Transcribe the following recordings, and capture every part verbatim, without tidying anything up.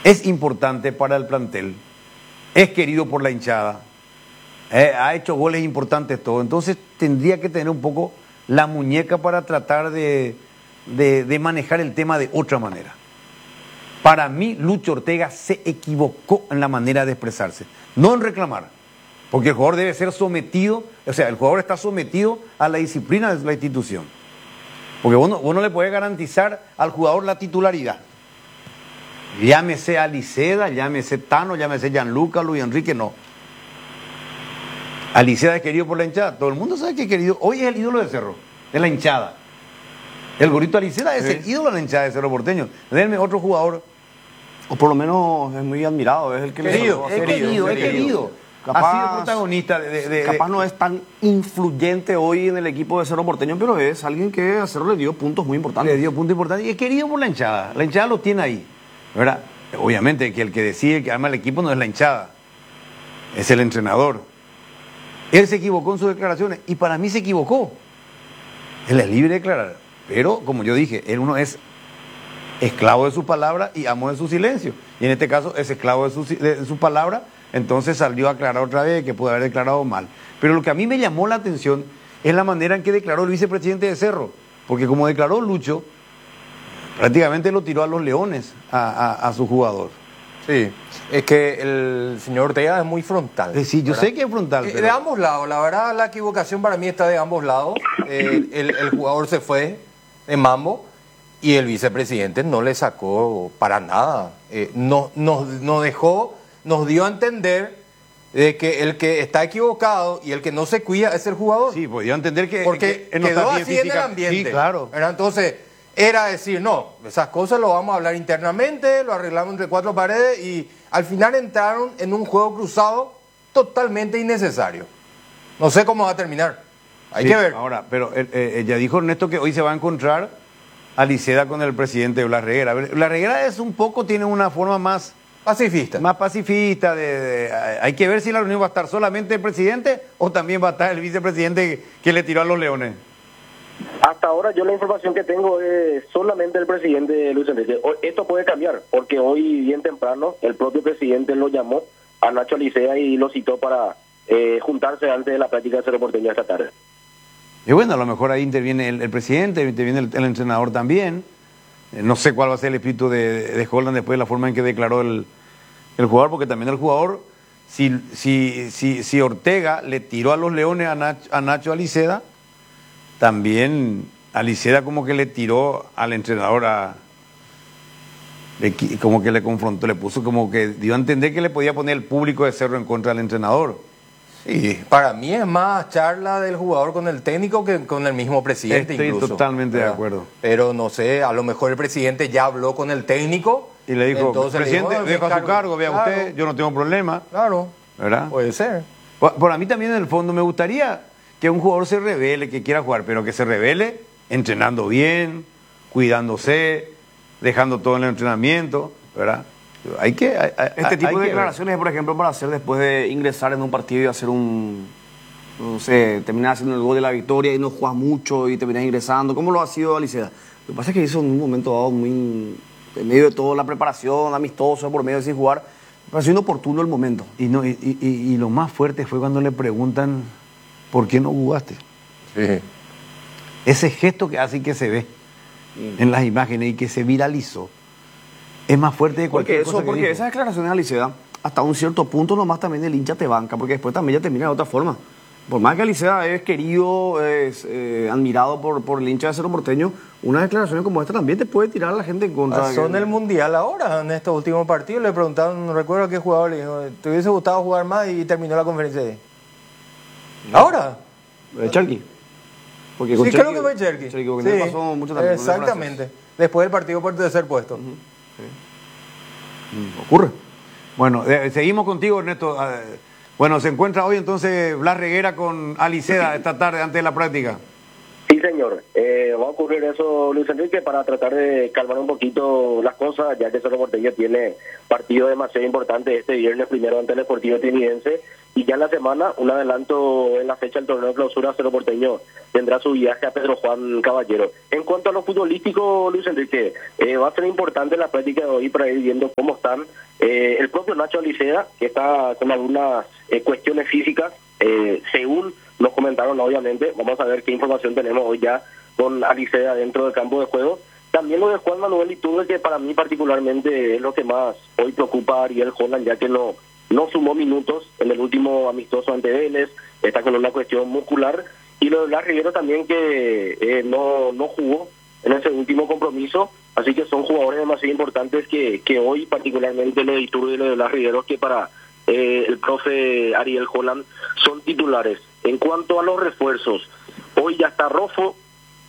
es importante para el plantel, es querido por la hinchada, eh, ha hecho goles importantes todo, entonces tendría que tener un poco la muñeca para tratar de, de, de manejar el tema de otra manera. Para mí, Lucho Ortega se equivocó en la manera de expresarse, no en reclamar, porque el jugador debe ser sometido, o sea, el jugador está sometido a la disciplina de la institución, porque vos no, vos no le podés garantizar al jugador la titularidad. Llámese Aliceda, llámese Tano, llámese Gianluca, Luis Enrique, no. Aliceda es querido por la hinchada, todo el mundo sabe que es querido, hoy es el ídolo de Cerro, de la hinchada. El gorrito Aliceda es sí. el ídolo de la hinchada de Cerro Porteño. Denme otro jugador. O por lo menos es muy admirado, es el que querido, le es querido, querido, es querido. Capaz, ha sido protagonista de, de, de capaz no es tan influyente hoy en el equipo de Cerro Porteño, pero es alguien que a Cerro le dio puntos muy importantes. Le dio puntos importantes y es querido por la hinchada. La hinchada lo tiene ahí, ¿verdad? Obviamente que el que decide que ama el equipo no es la hinchada, es el entrenador. Él se equivocó en sus declaraciones y para mí se equivocó. Él es libre de declarar, pero como yo dije, él uno es esclavo de su palabra y amo de su silencio. Y en este caso es esclavo de su, de su palabra, entonces salió a aclarar otra vez que pudo haber declarado mal. Pero lo que a mí me llamó la atención es la manera en que declaró el vicepresidente de Cerro, porque como declaró Lucho, prácticamente lo tiró a los leones a, a, a su jugador. Sí, es que el señor Ortega es muy frontal. Eh, sí, yo ¿verdad? sé que es frontal. Eh, pero... De ambos lados, la verdad la equivocación para mí está de ambos lados. Eh, el, el jugador se fue de mambo y el vicepresidente no le sacó para nada. Eh, no, nos, nos dejó, nos dio a entender de que el que está equivocado y el que no se cuida es el jugador. Sí, pues dio a entender que... Porque que quedó así en el ambiente. Sí, claro. ¿Verdad? Entonces... Era decir, no, esas cosas lo vamos a hablar internamente, lo arreglamos entre cuatro paredes y al final entraron en un juego cruzado totalmente innecesario. No sé cómo va a terminar, hay sí, que ver. Ahora, pero eh, eh, ya dijo Ernesto que hoy se va a encontrar Aliceda con el presidente Blas Reguera. Blas Reguera es un poco, tiene una forma más... Pacifista. Más pacifista, de, de, hay que ver si la reunión va a estar solamente el presidente o también va a estar el vicepresidente que le tiró a los leones. Hasta ahora yo la información que tengo es solamente el presidente Luis Enrique. Esto puede cambiar, porque hoy bien temprano el propio presidente lo llamó a Nacho Alicea y lo citó para eh, juntarse antes de la práctica de Cerro Porteño esta tarde. Y bueno, a lo mejor ahí interviene el, el presidente, interviene el, el entrenador también. Eh, no sé cuál va a ser el espíritu de, de Holland después de la forma en que declaró el, el jugador, porque también el jugador, si, si, si, si Ortega le tiró a los leones a Nacho, a Nacho Aliceda, también Aliceda como que le tiró al entrenador a, le, como que le confrontó, le puso como que dio a entender que le podía poner el público de Cerro en contra del entrenador. Sí, para mí es más charla del jugador con el técnico que con el mismo presidente. Estoy incluso, totalmente ¿verdad? de acuerdo. Pero no sé, a lo mejor el presidente ya habló con el técnico y le dijo, presidente, le dijo, dejo a su cargo, vea claro, usted, yo no tengo problema. Claro, ¿verdad? Puede ser. Por, por a mí también en el fondo me gustaría que un jugador se revele, que quiera jugar, pero que se revele entrenando bien, cuidándose, dejando todo en el entrenamiento, ¿verdad? Hay que... Hay, este tipo hay de que declaraciones, ver. por ejemplo, para hacer después de ingresar en un partido y hacer un... no sé, terminar haciendo el gol de la victoria y no juegas mucho y terminas ingresando. ¿Cómo lo ha sido Aliceda? Lo que pasa es que hizo en un momento dado muy... en medio de toda la preparación, amistoso, por medio de sin jugar, pareció inoportuno el momento. Y, no, y, y, y lo más fuerte fue cuando le preguntan... ¿por qué no jugaste? Sí. Ese gesto que hace que se ve sí. en las imágenes y que se viralizó es más fuerte de cualquier porque eso, cosa que Porque dijo. esas declaraciones de Aliceda, hasta un cierto punto nomás también el hincha te banca, porque después también ya termina de otra forma. Por más que Aliceda es querido, es eh, admirado por, por el hincha de Cerro Porteño, una declaración como esta también te puede tirar a la gente en contra. Pasó en el Mundial ahora, en estos últimos partidos, le preguntaron, no recuerdo a qué jugador, le dijo, ¿te hubiese gustado jugar más? Y terminó la conferencia de... ¿Ahora? ¿De Cherky? Porque sí, Cherky, creo que fue Cherky. Cherky porque sí, no pasó mucho también. Exactamente. Después del partido por tercer puesto. Uh-huh. Sí. Mm, ocurre. Bueno, eh, seguimos contigo, Ernesto. Eh, bueno, se encuentra hoy entonces Blas Reguera con Aliceda esta tarde antes de la práctica. Sí, señor. Eh, va a ocurrir eso, Luis Enrique, para tratar de calmar un poquito las cosas, ya que Cerro Porteño tiene partido demasiado importante este viernes primero ante el Sportivo Trinidense, y ya en la semana, un adelanto en la fecha del torneo de clausura, Cerro Porteño tendrá su viaje a Pedro Juan Caballero. En cuanto a lo futbolístico, Luis Enrique, eh, va a ser importante la práctica de hoy para ir viendo cómo están eh, el propio Nacho Alicea, que está con algunas eh, cuestiones físicas, eh, según nos comentaron, obviamente. Vamos a ver qué información tenemos hoy ya con Alicea dentro del campo de juego. También lo de Juan Manuel Iturbe, que para mí particularmente es lo que más hoy preocupa a Ariel Holland, ya que no no sumó minutos en el último amistoso ante Vélez, está con una cuestión muscular. Y lo de Blas Rivero también, que eh, no no jugó en ese último compromiso. Así que son jugadores demasiado importantes que, que hoy, particularmente lo de Iturbe y lo de Blas Rivero, que para eh, el profe Ariel Holland son titulares. En cuanto a los refuerzos, hoy ya está Rofo,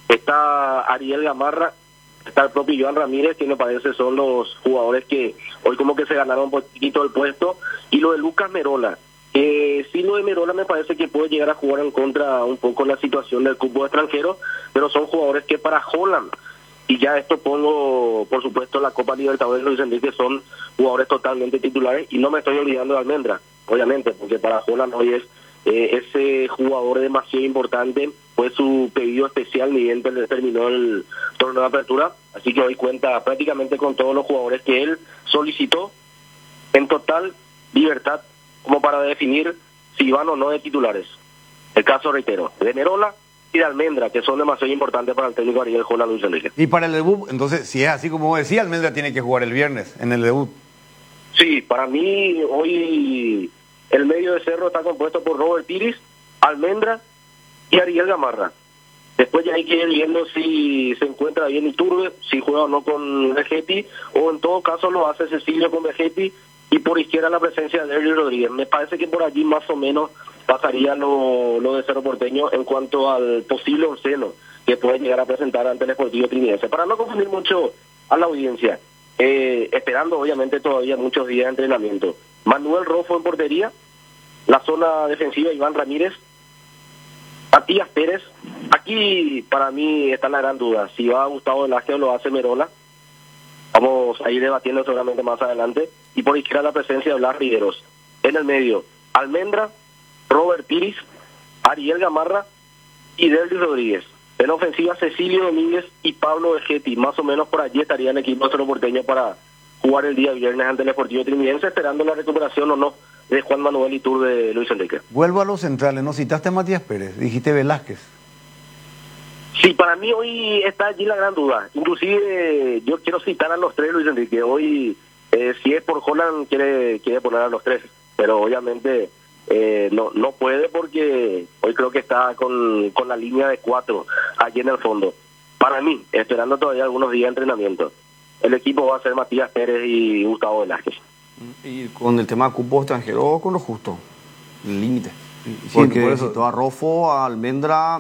está Ariel Gamarra, está el propio Joan Ramírez, que me parece son los jugadores que hoy como que se ganaron un poquito el puesto, y lo de Lucas Merola. Eh, sí, lo de Merola me parece que puede llegar a jugar en contra un poco la situación del cupo extranjero, pero son jugadores que para Holland, y ya esto pongo, por supuesto, la Copa Libertadores, Luis Enrique, son jugadores totalmente titulares, y no me estoy olvidando de Almendra, obviamente, porque para Holland hoy es eh, ese jugador demasiado importante. Fue su pedido especial ni bien terminó el torneo de apertura, así que hoy cuenta prácticamente con todos los jugadores que él solicitó en total libertad como para definir si van o no de titulares. El caso, reitero, de Merola y de Almendra, que son demasiado importantes para el técnico Ariel Holland, Luis Enrique. Y para el debut, entonces, si es así como decía, Almendra tiene que jugar el viernes en el debut. Sí, para mí hoy el medio de Cerro está compuesto por Robert Piris, Almendra y Ariel Gamarra. Después ya hay que ir viendo si se encuentra bien Iturbe, si juega o no con Vegetti, o en todo caso lo hace Cecilio con Vegetti, y por izquierda la presencia de Derry Rodríguez. Me parece que por allí más o menos pasaría lo, lo de Cerro Porteño en cuanto al posible onceno que puede llegar a presentar ante el Sportivo Trinidense. Para no confundir mucho a la audiencia, eh, esperando obviamente todavía muchos días de entrenamiento. Manuel Rofo en portería, la zona defensiva Iván Ramírez, Matías Pérez. Aquí para mí está la gran duda, si va Gustavo Velázquez o lo hace Merola. Vamos a ir debatiendo seguramente más adelante. Y por izquierda la presencia de Blas Riveros. En el medio, Almendra, Robert Piris, Ariel Gamarra y Derry Rodríguez. En ofensiva, Cecilio Domínguez y Pablo Vegetti. Más o menos por allí estaría el equipo Cerro Porteño para jugar el día viernes ante el Sportivo Trinidense, esperando la recuperación o no de Juan Manuel Iturbe de Luis Enrique. Vuelvo a los centrales, no citaste a Matías Pérez, dijiste Velázquez. Sí, para mí hoy está allí la gran duda. Inclusive yo quiero citar a los tres, Luis Enrique. Hoy, eh, si es por Holland, quiere quiere poner a los tres, pero obviamente eh, no no puede, porque hoy creo que está con, con la línea de cuatro allí en el fondo. Para mí, esperando todavía algunos días de entrenamiento, el equipo va a ser Matías Pérez y Gustavo Velázquez. Y con el tema de cupo extranjero, con lo justo, el límite. Sí, porque por eso- citó a Rofo, a Almendra,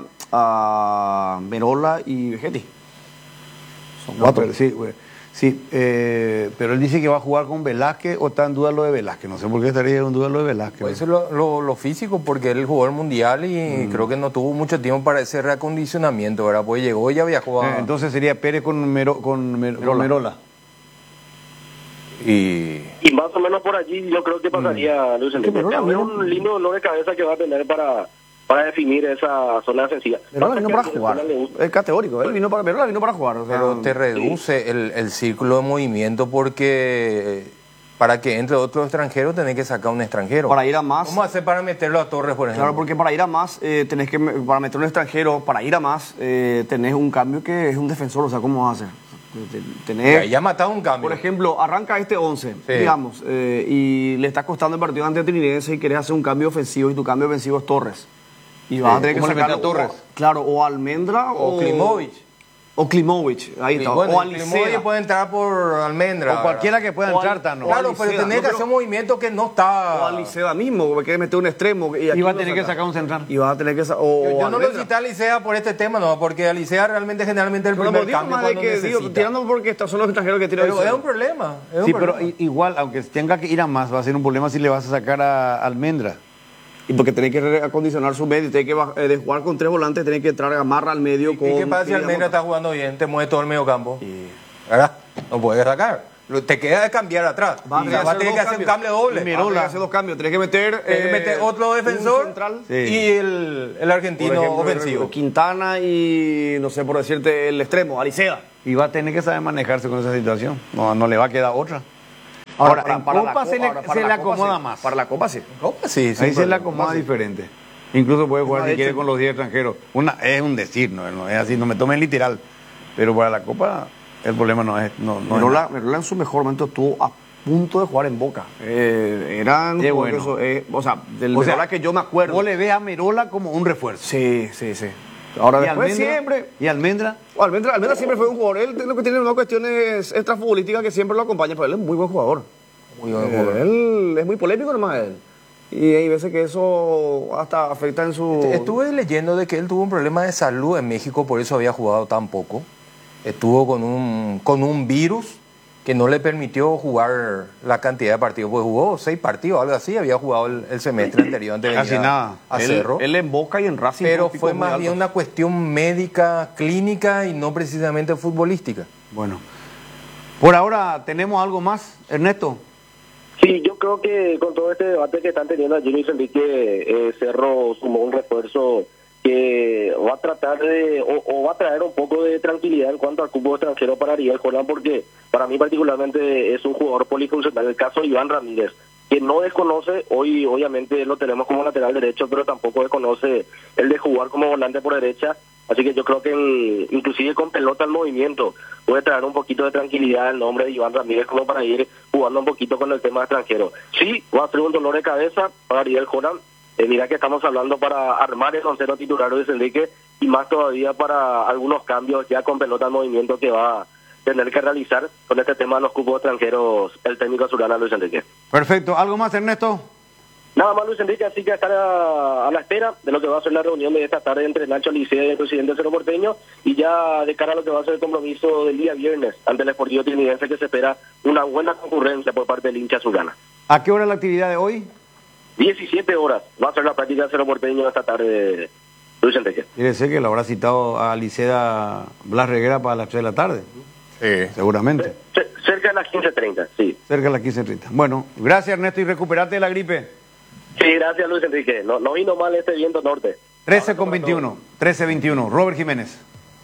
a Merola y Vegetti. Son No, cuatro. pero sí, güey. Sí, eh, pero él dice que va a jugar con Velázquez, o está en duda lo de Velázquez. No sé por qué estaría en duda lo de Velázquez. Puede ser lo, lo, lo físico, porque él jugó el mundial y creo que no tuvo mucho tiempo para ese reacondicionamiento, ¿verdad? Pues llegó y ya viajó a... Eh, entonces sería Pérez con, Mero- con, Mer- con Merola. Merola. y Y más o menos por allí yo creo que pasaría, Luis Enrique. Merola Es vino- un lindo dolor de cabeza que va a tener para para definir esa zona defensiva. Merola Pasa vino que para a Ariel jugar. Holland le gusta- Es categórico. Él vino para, Merola vino para jugar. O sea, pero te reduce el, el círculo de movimiento, porque eh, para que entre otro extranjero tenés que sacar un extranjero. para ir a más. ¿Cómo hacer para meterlo a Torres, por ejemplo? Claro, porque para ir a más, eh, tenés que, para meter un extranjero, para ir a más, eh, tenés un cambio que es un defensor. O sea, ¿cómo vas a hacer? Tenés, Ya, ya ha matado un cambio. por ejemplo, arranca este once, Sí. digamos, eh, y le está costando el partido ante Trinidense y querés hacer un cambio ofensivo, y tu cambio ofensivo es Torres. Y vas a tener que ¿Cómo le sacar metes a Torres? o- claro, o Almendra O o... Klimovic. O Klimovic, ahí está. Bueno, o el Alicea. Klimovic puede entrar por Almendra. O cualquiera que pueda O entrar, al- Tano. o Claro, Alicea. pero tenés No, que pero- hacer un movimiento que no está... O Alicea mismo, porque quieres meter un extremo. Y, aquí Y va a lo tener que sacas. sacar un central. Y vas a tener que... sa- O, Yo, o yo no lo Almendra. cité a Alicea por este tema, no, porque Alicea realmente generalmente es el Pero primer digo cambio más de cuando que, digo, necesita. tirando porque estos son los extranjeros que tiran Pero es Alicea. un problema. es un Sí, pero problema. i- igual, aunque tenga que ir a más, va a ser un problema si le vas a sacar a Almendra. Y porque tenés que acondicionar su medio, tenés que baj- eh, de jugar con tres volantes, tenés que entrar Gamarra al medio. ¿Y con, qué pasa si digamos, Almendra está jugando bien? Te mueve todo el medio campo. Y- ¿Verdad? No puedes sacar. Lo- Te queda de cambiar atrás. Va a Y tener vas a tener dos que hacer un cambios. cambio doble. Y Mirola hace dos cambios, tenés que meter, Tienes que eh, meter otro un defensor central. Sí. y el, el argentino Por ejemplo, ofensivo. Quintana y, no sé, por decirte, el extremo, Alicea. Y va a tener que saber manejarse con esa situación. No, no le va a quedar otra. Ahora, Ahora, en Copa se le- ahora, para se la le Copa acomoda sí. más. Para la Copa sí. ¿Cómo? Sí, sí. Ahí se le pero- acomoda diferente. Incluso puede jugar No, si de quiere hecho- con los diez extranjeros. Una, es un decir, no, no es así, no me tomen literal. Pero para la Copa el problema no es... No, no es Mirola, nada. Mirola en su mejor momento estuvo a punto de jugar en Boca. Eh, eran, Qué como bueno. que eso, eh, o sea, del O sea, Mirola que yo me acuerdo. Vos le ves a Merola como un refuerzo. Sí, sí, sí. Ahora Y después Almendra, siempre... Y Almendra, Bueno, Almendra, Almendra siempre fue un jugador. Él lo que tiene unas cuestiones extrafutbolísticas que siempre lo acompañan, pero él es muy buen jugador. Muy buen Eh, jugador. él es muy polémico nomás él. Y hay veces que eso hasta afecta en su... Estuve leyendo de que él tuvo un problema de salud en México, por eso había jugado tan poco. Estuvo con un, con un virus que no le permitió jugar la cantidad de partidos. Pues jugó seis partidos, algo así. Había jugado el, el semestre anterior antes de Casi venir a- nada. a él, Cerro. él en Boca y en Racing. Pero un pico fue muy más alto. bien una cuestión médica, clínica y no precisamente futbolística. bueno. Por ahora, ¿tenemos algo más, Ernesto? Sí, yo creo que con todo este debate que están teniendo allí, Luis Enrique, eh, Cerro sumó un refuerzo que va a tratar de, o, o va a traer un poco de tranquilidad en cuanto al cupo extranjero para Ariel Jordan, porque para mí particularmente es un jugador polifuncional. El caso de Iván Ramírez, que no desconoce, hoy obviamente lo tenemos como lateral derecho, pero tampoco desconoce el de jugar como volante por derecha, así que yo creo que en- inclusive con pelota al movimiento puede traer un poquito de tranquilidad el nombre de Iván Ramírez como para ir jugando un poquito con el tema extranjero. Sí, va a ser un dolor de cabeza para Ariel Jordan. Eh, mira que estamos hablando para armar el onceno titular de Luis Enrique y más todavía para algunos cambios ya con pelota al movimiento que va a tener que realizar con este tema de los cupos extranjeros el técnico azulana Luis Enrique. Perfecto. ¿Algo más, Ernesto? Nada más, Luis Enrique, así que estar a, a la espera de lo que va a ser la reunión de esta tarde entre Nacho Licea y el presidente Cerro Porteño, y ya de cara a lo que va a ser el compromiso del día viernes ante el Sportivo Trinidense, que se espera una buena concurrencia por parte del hincha azulana. ¿A qué hora es la actividad de hoy? diecisiete horas va a ser la práctica de Cerro Porteño esta tarde, Luis Enrique. Quiere decir que lo habrá citado a Liceda Blas Reguera para las tres de la tarde. Sí. Seguramente. C- cerca de las quince treinta, sí. Cerca de las quince treinta. Bueno, gracias, Ernesto, y recuperate de la gripe. Sí, gracias, Luis Enrique. No, no vino mal este viento norte. trece con veintiuno. trece veintiuno. Robert Jiménez.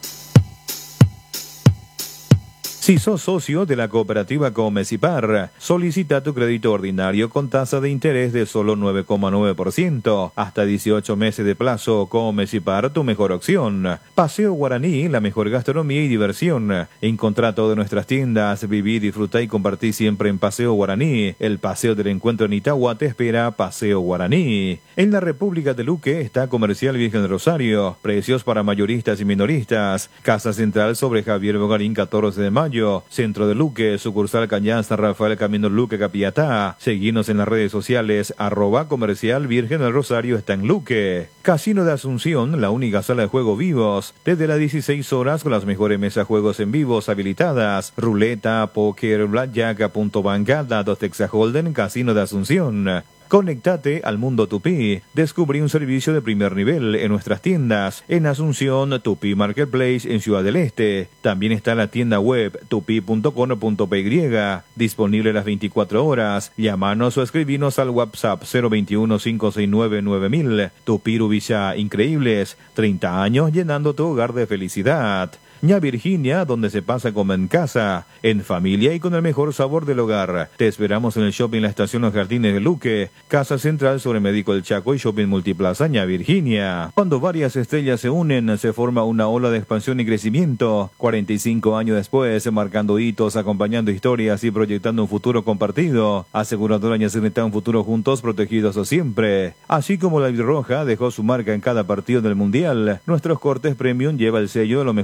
Si sos socio de la cooperativa Comecipar, solicita tu crédito ordinario con tasa de interés de solo nueve coma nueve por ciento. Hasta dieciocho meses de plazo. Comecipar, tu mejor opción. Paseo Guaraní, la mejor gastronomía y diversión. Encontrá todas nuestras tiendas, viví, disfrutá y compartí siempre en Paseo Guaraní. El Paseo del Encuentro en Itagua te espera. Paseo Guaraní. En la República de Luque está Comercial Virgen del Rosario. Precios para mayoristas y minoristas. Casa Central sobre Javier Bogarín, catorce de mayo. Centro de Luque, sucursal Cañán San Rafael, Camino Luque, Capiatá. Seguinos en las redes sociales, arroba Comercial Virgen del Rosario está en Luque. Casino de Asunción, la única sala de juego vivos. Desde las dieciséis horas con las mejores mesas juegos en vivos habilitadas. Ruleta, póker, blackjack, punto bancada, dos Texas Holden, Casino de Asunción. Conectate al mundo Tupí. Descubrí un servicio de primer nivel en nuestras tiendas. En Asunción, Tupí Marketplace en Ciudad del Este. También está la tienda web tupi punto com punto p y. Disponible las veinticuatro horas. Llámanos o escribinos al WhatsApp cero veintiuno, cinco seis nueve, nueve mil. Tupí Rubilla Increíbles. treinta años llenando tu hogar de felicidad. Ña Virginia, donde se pasa como en casa, en familia y con el mejor sabor del hogar. Te esperamos en el Shopping La Estación Los Jardines de Luque, Casa Central sobre Médico del Chaco y Shopping Multiplaza Ña Virginia. Cuando varias estrellas se unen, se forma una ola de expansión y crecimiento. cuarenta y cinco años después, marcando hitos, acompañando historias y proyectando un futuro compartido. Aseguradora Ñaceneta, un futuro juntos, protegidos siempre. Así como la Roja dejó su marca en cada partido del Mundial, nuestros cortes premium lleva el sello de lo mejor de nuestra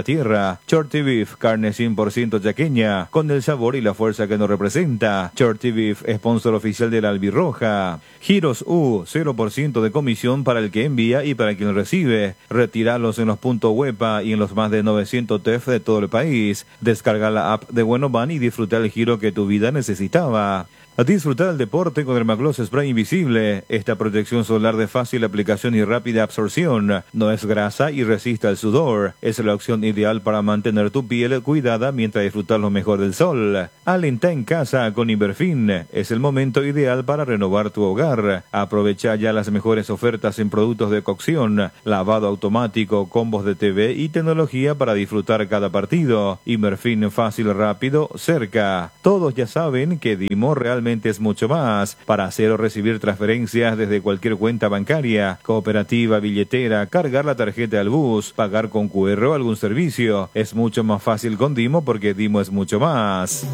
la tierra. Shorty Beef, carne cien por ciento chaqueña, con el sabor y la fuerza que nos representa. Shorty Beef, sponsor oficial de la Albirroja. Giros U, cero por ciento de comisión para el que envía y para quien recibe. Retiralos en los puntos Huepa y en los más de novecientos T E F de todo el país. Descarga la app de Buenoban y disfruta el giro que tu vida necesitaba. A disfrutar el deporte con Dermagloss Spray Invisible. Esta protección solar de fácil aplicación y rápida absorción. No es grasa y resiste al sudor. Es la opción ideal para mantener tu piel cuidada mientras disfrutas lo mejor del sol. Alenta en casa con Iberfin. Es el momento ideal para renovar tu hogar. Aprovecha ya las mejores ofertas en productos de cocción, lavado automático, combos de T V y tecnología para disfrutar cada partido. Iberfin, fácil, rápido, cerca. Todos ya saben que Dimo realmente es mucho más. Para hacer o recibir transferencias desde cualquier cuenta bancaria, cooperativa, billetera, cargar la tarjeta al bus, pagar con Q R o algún servicio. Es mucho más fácil con Dimo porque Dimo es mucho más.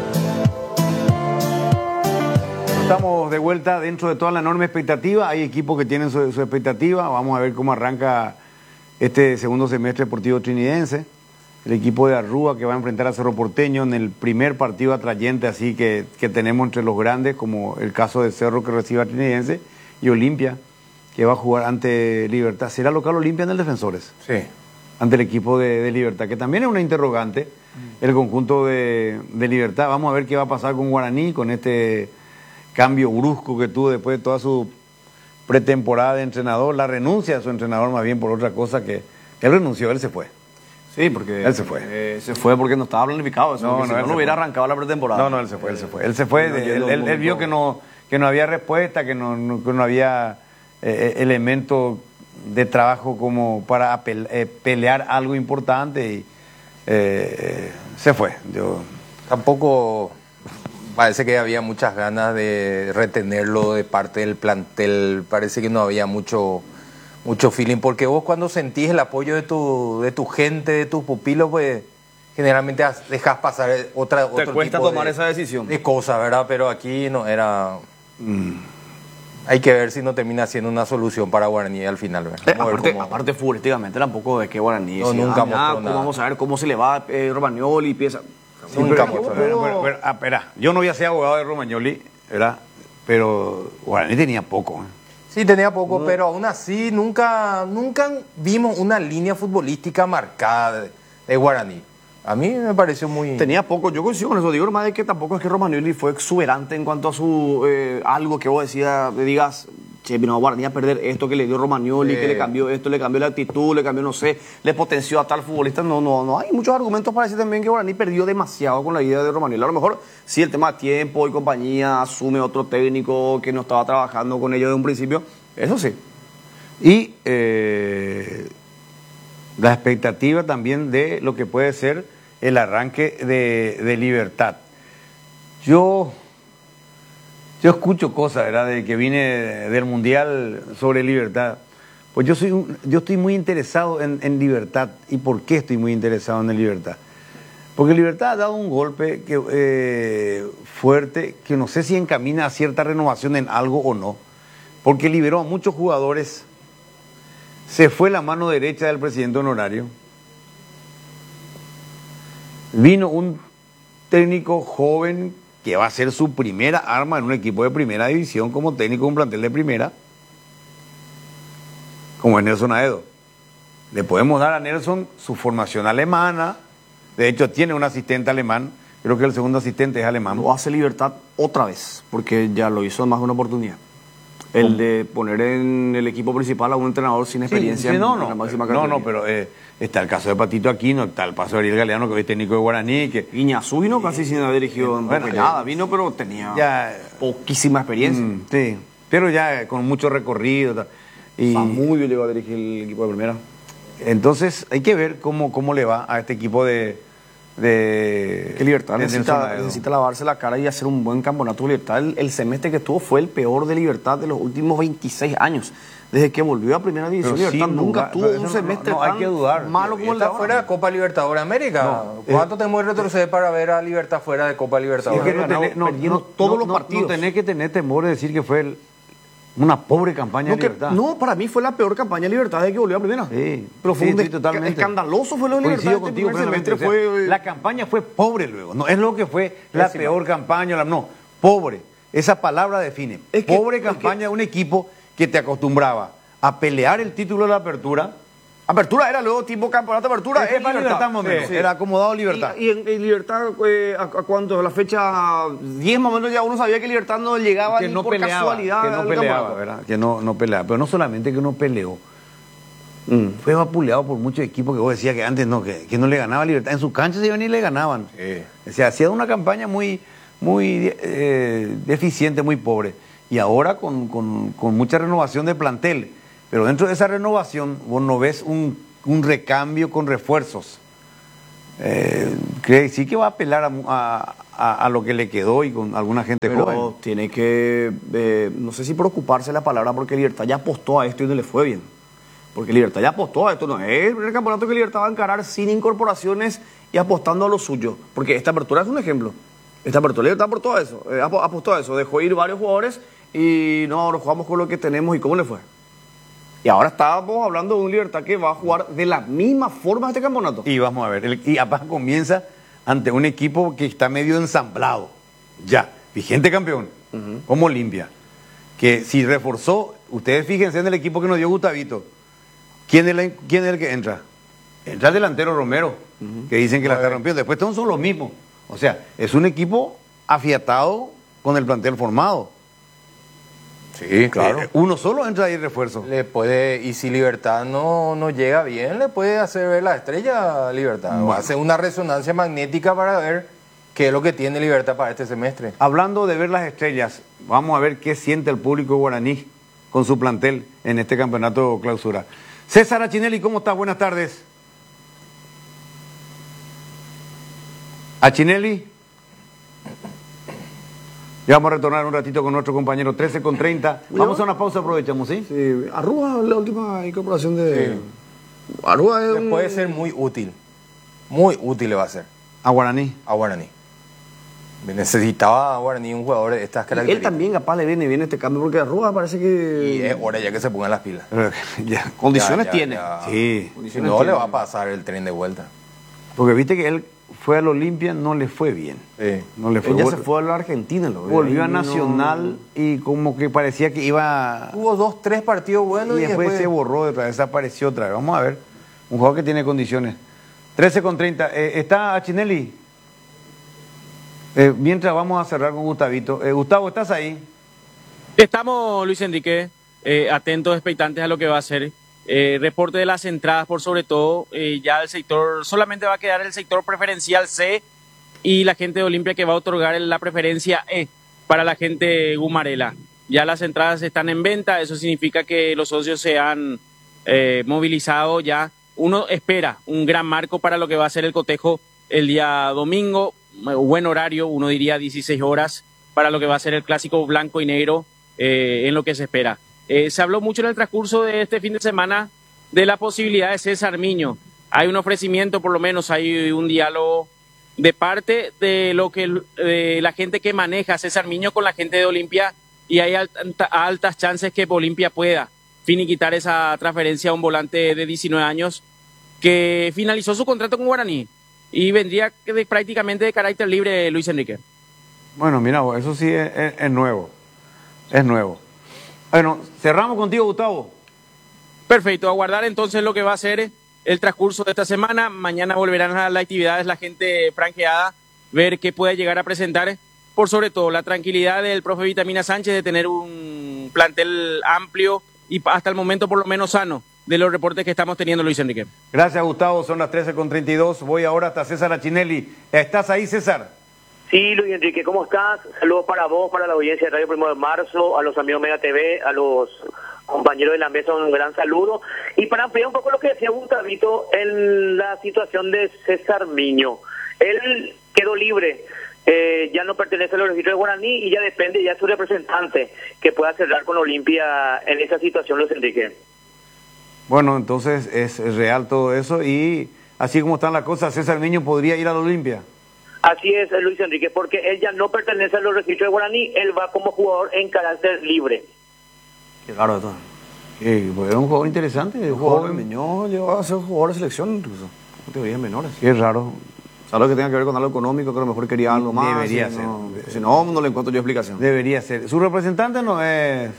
Estamos de vuelta dentro de toda la enorme expectativa. Hay equipos que tienen su, su expectativa. Vamos a ver cómo arranca este segundo semestre deportivo trinidense. El equipo de Arrúa que va a enfrentar a Cerro Porteño en el primer partido atrayente así que, que tenemos entre los grandes, como el caso de Cerro que recibe a Trinidense, y Olimpia que va a jugar ante Libertad. ¿Será local Olimpia en el Defensores? Sí. Ante el equipo de, de Libertad, que también es una interrogante, mm. el conjunto de, de Libertad. Vamos a ver qué va a pasar con Guaraní, con este cambio brusco que tuvo después de toda su pretemporada de entrenador, la renuncia de su entrenador más bien por otra cosa que él renunció, él se fue. Sí, porque él se fue. Eh, se fue porque no estaba planificado. Eso, no, no, si no, no hubiera fue. arrancado la pretemporada. No, no, él se fue, él se fue. Él se fue, de, él, él, él vio que no, que no había respuesta, que no, no, que no había eh, elementos de trabajo como para apel, eh, pelear algo importante y eh, se fue. Yo Tampoco parece que había muchas ganas de retenerlo de parte del plantel. Parece que no había mucho... mucho feeling, porque vos cuando sentís el apoyo de tu de tu gente, de tus pupilos, pues generalmente dejas pasar otra Te otro cuesta tipo tomar de, esa decisión. de cosas, ¿verdad? Pero aquí no era... Mm, hay que ver si no termina siendo una solución para Guaraní al final, ¿verdad? Eh, aparte, cómo... aparte futbolísticamente tampoco de que Guaraní... No, si nunca ah, mostró nada, nada. Vamos a ver cómo se le va eh, Romagnoli y pieza... Sí, nunca pero, mostró pero, nada. pero, pero, ah, espera, yo no voy a ser abogado de Romagnoli, ¿verdad? Pero Guaraní tenía poco, ¿eh? Sí, tenía poco, no. Pero aún así nunca, nunca vimos una línea futbolística marcada de, de Guaraní. A mí me pareció muy... Tenía poco, yo coincido con eso. Digo, más de que tampoco es que Romagnoli fue exuberante en cuanto a su... Eh, algo que vos decías, digas, che, vino a Guaraní a perder esto que le dio Romagnoli, eh. que le cambió esto, le cambió la actitud, le cambió, no sé, le potenció a tal futbolista. No, no, no. Hay muchos argumentos para decir también que Guaraní perdió demasiado con la idea de Romagnoli. A lo mejor, sí, el tema de tiempo y compañía, asume otro técnico que no estaba trabajando con ellos desde un principio. Eso sí. Y eh, la expectativa también de lo que puede ser el arranque de, de Libertad. Yo, yo escucho cosas, ¿verdad?, de que vine del Mundial sobre Libertad. Pues yo soy un, yo estoy muy interesado en, en Libertad. ¿Y por qué estoy muy interesado en el Libertad? Porque Libertad ha dado un golpe que, eh, fuerte que no sé si encamina a cierta renovación en algo o no. Porque liberó a muchos jugadores, se fue la mano derecha del presidente honorario, vino un técnico joven que va a ser su primera arma en un equipo de primera división como técnico de un plantel de primera, como es Nelson Aedo. Le podemos dar a Nelson su formación alemana, de hecho tiene un asistente alemán, creo que el segundo asistente es alemán. Lo hace Libertad otra vez, porque ya lo hizo en más de una oportunidad. El ¿Cómo? De poner en el equipo principal a un entrenador sin experiencia. Sí, sí, no, en no, la máxima no, no, pero eh, está el caso de Patito Aquino, está el caso de Ariel Galeano, que hoy es técnico de Guaraní. Que, Iñazú vino casi sin haber dirigido en bueno, nada, vino pero tenía ya, poquísima experiencia. Mm, sí, pero ya con mucho recorrido. Y muy bien llegó a dirigir el equipo de primera. Entonces hay que ver cómo, cómo le va a este equipo de... de que Libertad de necesita, necesita lavarse la cara y hacer un buen campeonato de Libertad. El, el semestre que tuvo fue el peor de Libertad de los últimos veintiséis años. Desde que volvió a Primera División, pero Libertad nunca duda, tuvo un no, semestre no, no, tan hay que dudar, malo como el de ahora. Fuera de Copa Libertadores América. No, ¿Cuánto eh, tenemos que retroceder para ver a Libertad fuera de Copa Libertadores? Es que no tenés, no, no, todos no, los no, partidos. No tenés que tener temor de decir que fue el, Una pobre campaña No, de que- Libertad. no, para mí fue la peor campaña de Libertad desde que volvió a primera. Sí, pero fue sí, un des- sí, totalmente. escandaloso fue lo de Libertad. Coincido Este contigo primer plenamente. semestre O sea, fue, eh, la campaña fue pobre luego. No es lo que fue la Pésima. peor campaña. la- no, pobre. Esa palabra define. Es que- pobre es campaña de un equipo que te acostumbraba a pelear el título de la apertura. Apertura era luego tipo campeonato de apertura. Es Es para Libertad, más o menos. Era acomodado Libertad. Y, y en, en Libertad, eh, ¿a, a cuánto? La fecha diez más o menos ya uno sabía que Libertad no llegaba que ni no por peleaba, casualidad. que no al peleaba, campeonato. ¿verdad? Que no, no peleaba. Pero no solamente que no peleó, Mm. fue vapuleado por muchos equipos que vos decías que antes no, que, que no le ganaba a Libertad. En su cancha se iban y le ganaban. Sí. O sea, hacía una campaña muy, muy eh, deficiente, muy pobre. Y ahora con, con- con mucha renovación de plantel. Pero dentro de esa renovación vos no ves un, un recambio con refuerzos. Eh, cree, sí que va a apelar a, a- a- a lo que le quedó y con alguna gente Pero joven. tiene que, eh, no sé si preocuparse la palabra, porque Libertad ya apostó a esto y no le fue bien. Porque Libertad ya apostó a esto, no es el primer campeonato que Libertad va a encarar sin incorporaciones y apostando a lo suyo. Porque esta apertura es un ejemplo. Esta apertura Libertad apostó a eso, eh, apo- apostó a eso, dejó ir varios jugadores y no, ahora jugamos con lo que tenemos y cómo le fue. Y ahora estábamos hablando de un Libertad que va a jugar de la misma forma este campeonato. Y vamos a ver, el- y además comienza ante un equipo que está medio ensamblado, ya, vigente campeón, como Olimpia, que si reforzó, ustedes fíjense en el equipo que nos dio Gustavito, ¿quién es, la- quién es el que entra? Entra el delantero Romero, que dicen que la está rompiendo, después todos son los mismos, o sea, es un equipo afiatado con el plantel formado. Sí, claro. Eh, uno solo entra ahí refuerzo. Le puede, y si Libertad no, no llega bien, le puede hacer ver la estrella a Libertad. O Bueno. hacer una resonancia magnética para ver qué es lo que tiene Libertad para este semestre. Hablando de ver las estrellas, vamos a ver qué siente el público guaraní con su plantel en este campeonato clausura. César Achinelli, ¿cómo estás? Buenas tardes. Achinelli. Ya vamos a retornar un ratito con nuestro compañero trece con treinta. Vamos a una pausa, aprovechamos, ¿sí? Sí, Arrua, la última incorporación de... Arrua es Le un... puede ser muy útil. Muy útil le va a ser A Guaraní. a Guaraní. Necesitaba a Guaraní un jugador de estas Él características. también capaz le viene bien este cambio porque Arrua parece que... Y es hora ya que se pongan las pilas. Ya. Condiciones Ya, ya, tiene. ya. Sí. Si no, le va a pasar el tren de vuelta. Porque viste que él fue al Olimpia, no le fue bien. Sí. No le fue Ella Vol- se fue a la Argentina. Lo Volvió a Ahí no- Nacional y como que parecía que iba... Hubo dos, tres partidos buenos y y, después, después se borró, de otra vez, desapareció otra vez. Vamos a ver. Un jugador que tiene condiciones. trece con treinta. Eh, ¿Está Achinelli? Eh, mientras vamos a cerrar con Gustavito. Eh, Gustavo, ¿estás ahí? Estamos, Luis Enrique, eh, atentos, expectantes a lo que va a ser. Eh, reporte de las entradas, por sobre todo, eh, ya el sector, solamente va a quedar el sector preferencial C y la gente de Olimpia que va a otorgar la preferencia E para la gente gumarela. Ya las entradas están en venta, eso significa que los socios se han eh, movilizado ya. Uno espera un gran marco para lo que va a ser el cotejo el día domingo, buen horario, uno diría dieciséis horas, para lo que va a ser el clásico blanco y negro, eh, en lo que se espera. Eh, se habló mucho en el transcurso de este fin de semana de la posibilidad de César Miño. Hay un ofrecimiento, por lo menos hay un diálogo de parte de lo que de la gente que maneja a César Miño con la gente de Olimpia, y hay alta, altas chances que Olimpia pueda finiquitar esa transferencia a un volante de diecinueve años que finalizó su contrato con Guaraní y vendría de, prácticamente de carácter libre, Luis Enrique. Bueno, mira, vos, eso sí es, es- es nuevo. Es nuevo. Bueno, cerramos contigo, Gustavo. Perfecto, aguardar entonces lo que va a ser el transcurso de esta semana. Mañana volverán a las actividades la gente franqueada, ver qué puede llegar a presentar. Por sobre todo, la tranquilidad del profe Vitamina Sánchez de tener un plantel amplio y hasta el momento por lo menos sano de los reportes que estamos teniendo, Luis Enrique. Gracias, Gustavo. Son las trece con treinta y dos. Voy ahora hasta César Achinelli. ¿Estás ahí, César? Sí, Luis Enrique, ¿cómo estás? Saludos para vos, para la audiencia de Radio Primero de Marzo, a los amigos Mega T V, a los compañeros de la mesa, un gran saludo. Y para ampliar un poco lo que decía Gustavito en la situación de César Miño. Él quedó libre, eh, ya no pertenece a los registros de Guaraní y ya depende ya de su representante que pueda cerrar con Olimpia en esa situación, Luis Enrique. Bueno, entonces es real todo eso y así como están las cosas, César Miño podría ir a la Olimpia. Así es, Luis Enrique, porque él ya no pertenece a los registros de Guaraní, él va como jugador en carácter libre. Qué raro esto. Eh, pues era un jugador interesante, Un jugador joven. Meñó llegó a ser jugador de selección incluso. Categorías menores. Qué raro. ¿Sabes lo que tenga que ver con algo económico? Que a lo mejor quería algo más. Debería si ser. No, si no, no le encuentro yo explicación. Debería ser. Su representante no es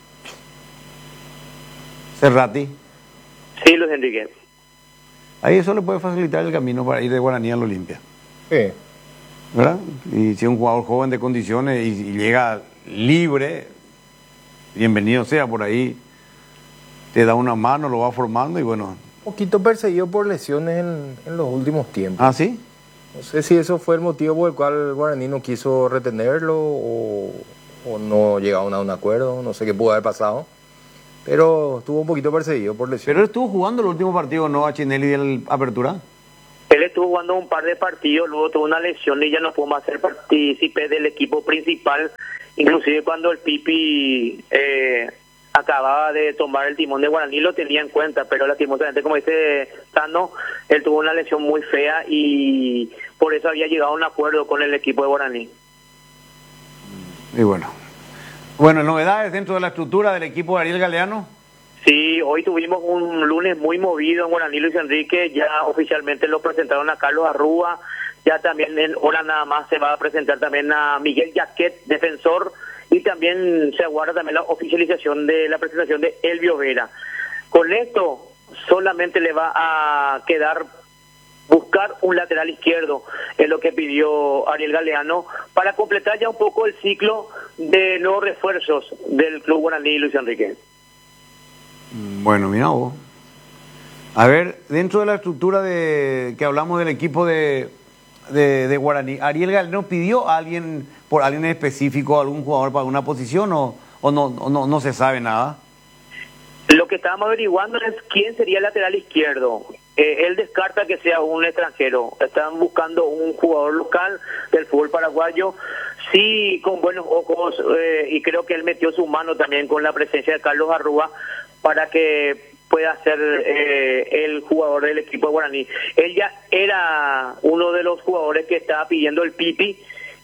Cerrati. Sí, Luis Enrique. Ahí eso le puede facilitar el camino para ir de Guaraní al Olimpia, Sí. ¿verdad? Y si es un jugador joven de condiciones y, y llega libre, bienvenido sea por ahí. Te da una mano, lo va formando y bueno. Un poquito perseguido por lesiones en, en los últimos tiempos. ¿Ah, sí? No sé si eso fue el motivo por el cual Guaraní no quiso retenerlo o, o no llegaron a un acuerdo, no sé qué pudo haber pasado. Pero estuvo un poquito perseguido por Pero lesiones. él estuvo jugando el último partido, ¿no? A Chinelli de la apertura. Él estuvo jugando un par de partidos, luego tuvo una lesión y ya no pudo más ser partícipe del equipo principal. Inclusive cuando el Pipi eh, acababa de tomar el timón de Guaraní lo tenía en cuenta, pero lastimosamente, como dice Tano, él tuvo una lesión muy fea y por eso había llegado a un acuerdo con el equipo de Guaraní. Y bueno. Bueno, novedades dentro de la estructura del equipo de Ariel Galeano. Sí, hoy tuvimos un lunes muy movido en Guaraní, Luis Enrique. Ya oficialmente lo presentaron a Carlos Arrúa. Ya también en hora nada más se va a presentar también a Miguel Yaquet, defensor. Y también se aguarda también la oficialización de la presentación de Elvio Vera. Con esto solamente le va a quedar buscar un lateral izquierdo, es lo que pidió Ariel Galeano, para completar ya un poco el ciclo de nuevos refuerzos del Club Guaraní, Luis Enrique. Bueno, mira vos. A ver, dentro de la estructura de que hablamos del equipo de, de, de Guaraní, ¿Ariel Galeano pidió a alguien, por alguien específico, algún jugador para una posición o, o, no, o no, no se sabe nada? Lo que estábamos averiguando es quién sería el lateral izquierdo. Eh, él descarta que sea un extranjero. Están buscando un jugador local del fútbol paraguayo, sí, con buenos ojos, eh, y creo que él metió su mano también con la presencia de Carlos Arrúa para que pueda ser eh, el jugador del equipo de Guaraní. Él ya era uno de los jugadores que estaba pidiendo el Pipi,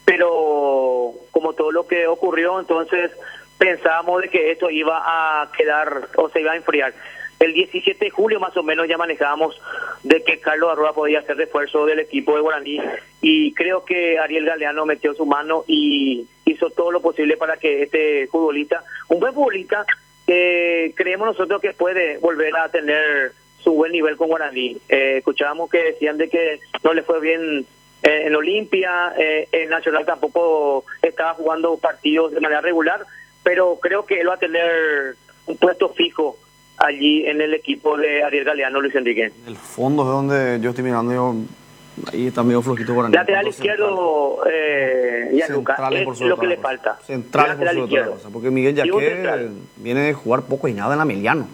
pero como todo lo que ocurrió, entonces pensábamos de que esto iba a quedar o se iba a enfriar. El diecisiete de julio más o menos ya manejábamos de que Carlos Arrúa podía hacer refuerzo del equipo de Guaraní y creo que Ariel Galeano metió su mano y hizo todo lo posible para que este futbolista, un buen futbolista, que eh, creemos nosotros que puede volver a tener su buen nivel con Guaraní. Eh, escuchábamos que decían de que no le fue bien eh, en Olimpia, eh, en Nacional tampoco estaba jugando partidos de manera regular, pero creo que él va a tener un puesto fijo allí en el equipo de Ariel Galeano, Luis Enrique. El fondo es donde yo estoy mirando, yo, ahí está medio flojito Guaraní. Lateral izquierdo, eh, Gianluca, es lo que le falta. Centrales por su otra cosa, porque Miguel Yaquet viene de jugar poco y nada en Ameliano.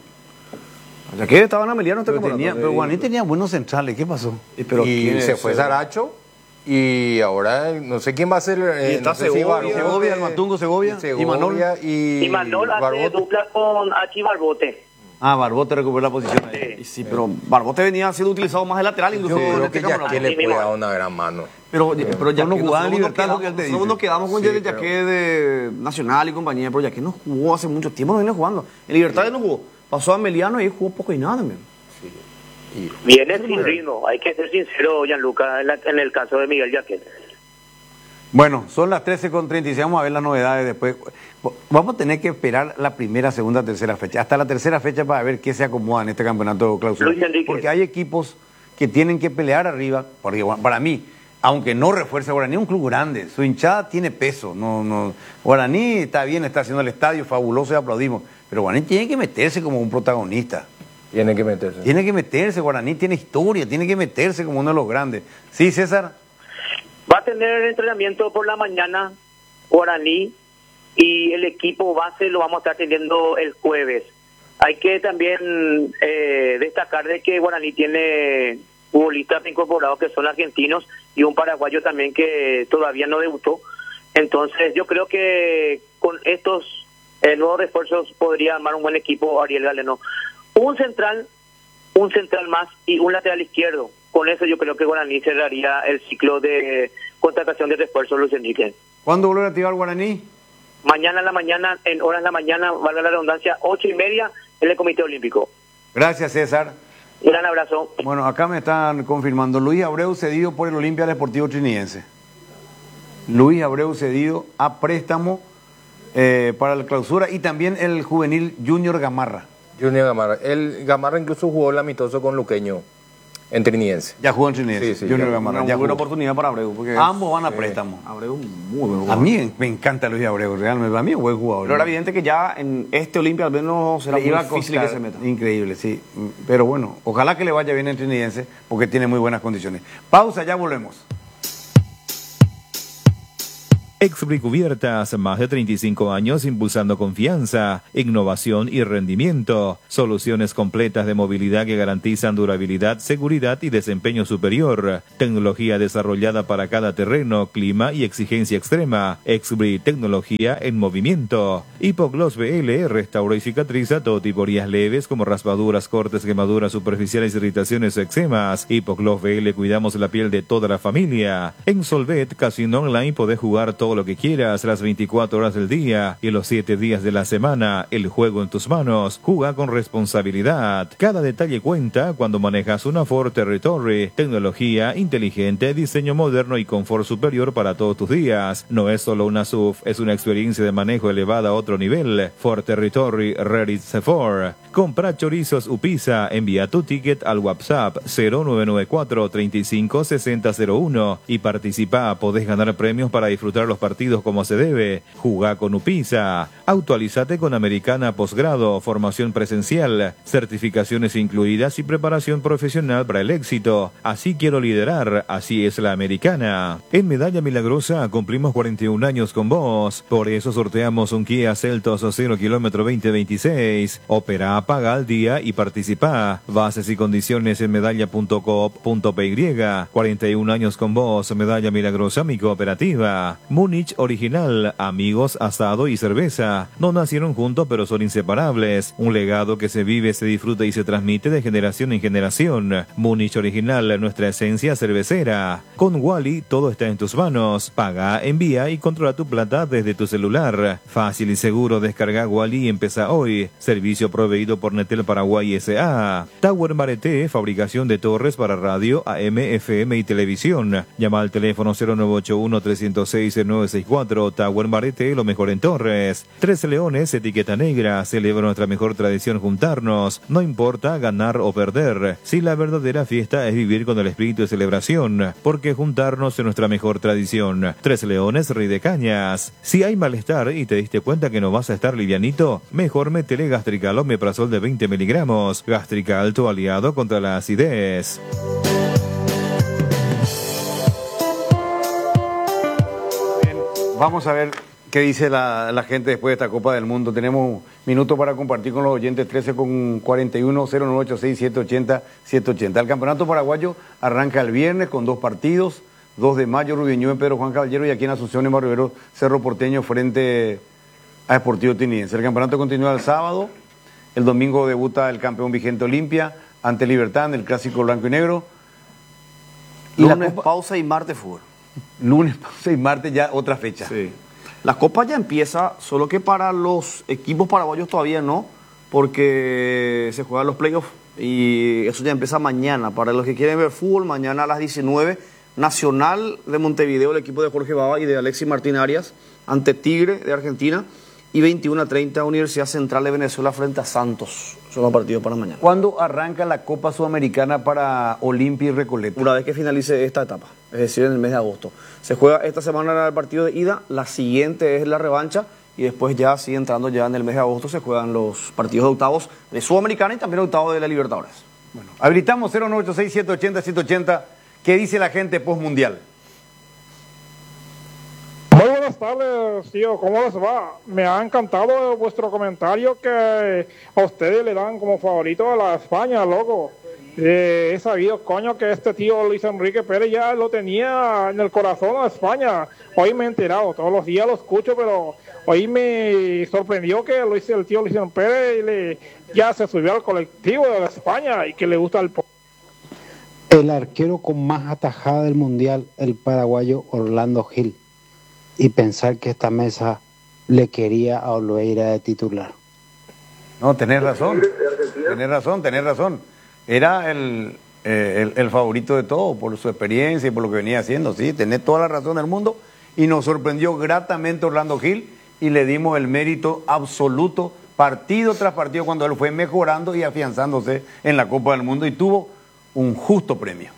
Yaquet estaba en Ameliano este Pero, campeonato. tenía, pero Guaraní tenía buenos centrales, ¿qué pasó? Y, pero y se fue Saracho y ahora no sé quién va a ser. Eh, Y está no sé si Segovia, Barbote, Segovia, el Matungo Segovia, Segovia y Manol. y, Y Manol hace Barbote. dupla con Achi Barbote. Ah, Barbote recuperó la posición ahí. Y sí, pero Barbote venía siendo utilizado más de lateral, Yo incluso en creo este que ya campeonato. que le Sí, puede mismo. dar una gran mano. Pero, pero ya no que jugaba en nosotros Libertad, nos lo que él te quedamos- nosotros dice. nos quedamos con Sí, Yaquet pero- de Nacional y compañía, pero Yaquet no jugó hace mucho tiempo, no viene jugando. En Libertad no jugó. Pasó a Ameliano y ahí jugó poco y nada también. Y- Viene sin ritmo, hay que ser sincero, Gianluca, en, la- en el caso de Miguel Yaquet. Bueno, son las trece con treinta y seis, vamos a ver las novedades después. Vamos a tener que esperar la primera, segunda, tercera fecha, hasta la tercera fecha para ver qué se acomoda en este campeonato clausura. Luis Enrique. Porque hay equipos que tienen que pelear arriba, porque bueno, para mí, aunque no refuerce Guaraní, es un club grande, su hinchada tiene peso. No, no, Guaraní está bien, está haciendo el estadio fabuloso y aplaudimos, pero Guaraní tiene que meterse como un protagonista. Tiene que meterse. Tiene que meterse, Guaraní tiene historia, tiene que meterse como uno de los grandes. ¿Sí, César? Va a tener entrenamiento por la mañana, Guaraní, y el equipo base lo vamos a estar teniendo el jueves. Hay que también eh, destacar de que Guaraní tiene futbolistas incorporados que son argentinos y un paraguayo también que todavía no debutó. Entonces yo creo que con estos eh, nuevos refuerzos podría armar un buen equipo Ariel Galeano. Un central, un central más y un lateral izquierdo. Con eso yo creo que Guaraní cerraría el ciclo de contratación de refuerzos, Luis Enrique. ¿Cuándo vuelve a activar Guaraní? mañana en la mañana, en horas de la mañana, valga la redundancia, ocho y media, en el Comité Olímpico. Gracias, César. Un gran abrazo. Bueno, acá me están confirmando. Luis Abreu cedido por el Olimpia Deportivo Trinidense. Luis Abreu cedido a préstamo eh, para la clausura y también el juvenil Junior Gamarra. Junior Gamarra. El Gamarra incluso jugó el amistoso con Luqueño en Trinidense. Ya jugó en Trinidense. Sí, sí, Junior ya, Gamarra. Una Ya muy buena jugó. oportunidad para Abreu. Porque Ambos van a eh, préstamo. Abreu, muy buen A jugador. mí me encanta Luis Abreu, realmente. A mí es buen jugador. Pero era evidente que ya en este Olimpia al menos será Le muy iba a difícil costar, que se meta. increíble, sí. Pero bueno, ojalá que le vaya bien en Trinidense porque tiene muy buenas condiciones. Pausa, ya volvemos. Exbri Cubiertas, más de treinta y cinco años impulsando confianza, innovación y rendimiento. Soluciones completas de movilidad que garantizan durabilidad, seguridad y desempeño superior. Tecnología desarrollada para cada terreno, clima y exigencia extrema. Exbri, tecnología en movimiento. Hipogloss B L restaura y cicatriza todo tipo de heridas leves como raspaduras, cortes, quemaduras superficiales, irritaciones o eczemas. Hipogloss B L cuidamos la piel de toda la familia. En Solvet Casino Online podés jugar todo lo que quieras las veinticuatro horas del día y los siete días de la semana. El juego en tus manos. Juega con responsabilidad. Cada detalle cuenta cuando manejas una Ford Territory. Tecnología inteligente, diseño moderno y confort superior para todos tus días. No es solo una S U V, es una experiencia de manejo elevada a otro nivel. Ford Territory Ready Ford. Compra chorizos Upisa. Envía tu ticket al WhatsApp cero nueve nueve cuatro, treinta y cinco, sesenta cero uno y participa. Podés ganar premios para disfrutar los partidos como se debe. Jugá con Upisa. Actualizate con Americana Posgrado, formación presencial, certificaciones incluidas y preparación profesional para el éxito. Así quiero liderar, así es la Americana. En Medalla Milagrosa cumplimos cuarenta y un años con vos. Por eso sorteamos un Kia Seltos cero kilómetro veinte veintiséis. Opera, paga al día y participa. Bases y condiciones en medalla punto coop punto p y. cuarenta y un años con vos, Medalla Milagrosa, mi cooperativa. Múnich Original, amigos, asado y cerveza. No nacieron juntos pero son inseparables. Un legado que se vive, se disfruta y se transmite de generación en generación. Múnich Original, nuestra esencia cervecera. Con Wally todo está en tus manos. Paga, envía y controla tu plata desde tu celular. Fácil y seguro, descarga Wally y empieza hoy. Servicio proveído por Netel Paraguay S A. Tower Marete, fabricación de torres para radio, A M, F M y televisión. Llama al teléfono cero nueve ocho uno, tres cero seis, nueve seis cuatro. Tower Marete, lo mejor en torres. Tres Leones, etiqueta negra. Celebra nuestra mejor tradición juntarnos. No importa ganar o perder. Si la verdadera fiesta es vivir con el espíritu de celebración. Porque juntarnos es nuestra mejor tradición. Tres Leones, Rey de Cañas. Si hay malestar y te diste cuenta que no vas a estar livianito, mejor métele Gastrical Omeprazol de veinte miligramos. Gastrical, tu aliado contra la acidez. Vamos a ver qué dice la, la gente después de esta Copa del Mundo. Tenemos minutos para compartir con los oyentes. Trece con cuarenta y uno, cero nueve ocho seis, siete ochenta, siete ochenta. El campeonato paraguayo arranca el viernes con dos partidos. dos de mayo, Rubiñú en Pedro Juan Caballero y aquí en Asunción en Barrio Obrero, Cerro Porteño frente a Sportivo Trinidense. El campeonato continúa el sábado. El domingo debuta el campeón vigente Olimpia ante Libertad en el clásico blanco y negro. Y la lunes Copa- pausa y martes fútbol. Lunes, pausa y martes ya otra fecha. Sí. La Copa ya empieza, solo que para los equipos paraguayos todavía no, porque se juegan los playoffs y eso ya empieza mañana. Para los que quieren ver fútbol, mañana a las diecinueve, Nacional de Montevideo, el equipo de Jorge Baba y de Alexis Martín Arias, ante Tigre de Argentina, y veintiuno a treinta, Universidad Central de Venezuela frente a Santos. Son los partidos para mañana. ¿Cuándo arranca la Copa Sudamericana para Olimpia y Recoleta? Una vez que finalice esta etapa, es decir, en el mes de agosto. Se juega esta semana el partido de ida, la siguiente es la revancha y después ya sigue entrando ya en el mes de agosto se juegan los partidos de octavos de Sudamericana y también octavos de la Libertadores. Bueno, habilitamos cero nueve ocho seis, siete ochenta, siete ochenta. ¿Qué dice la gente postmundial? Muy buenas tardes, tío. ¿Cómo les va? Me ha encantado vuestro comentario que a ustedes le dan como favorito a la España, loco. Eh, he sabido, coño, que este tío Luis Enrique Pérez ya lo tenía en el corazón a España. Hoy me he enterado, todos los días lo escucho, pero hoy me sorprendió que Luis, el tío Luis Enrique Pérez le, ya se subió al colectivo de la España y que le gusta el... El arquero con más atajada del mundial, el paraguayo Orlando Gil. Y pensar que esta mesa le quería a Olveira de titular. No, tenés razón, tenés razón, tenés razón. Era el, eh, el, el favorito de todo por su experiencia y por lo que venía haciendo, sí, tenés toda la razón del mundo. Y nos sorprendió gratamente Orlando Gil y le dimos el mérito absoluto partido tras partido cuando él fue mejorando y afianzándose en la Copa del Mundo y tuvo un justo premio.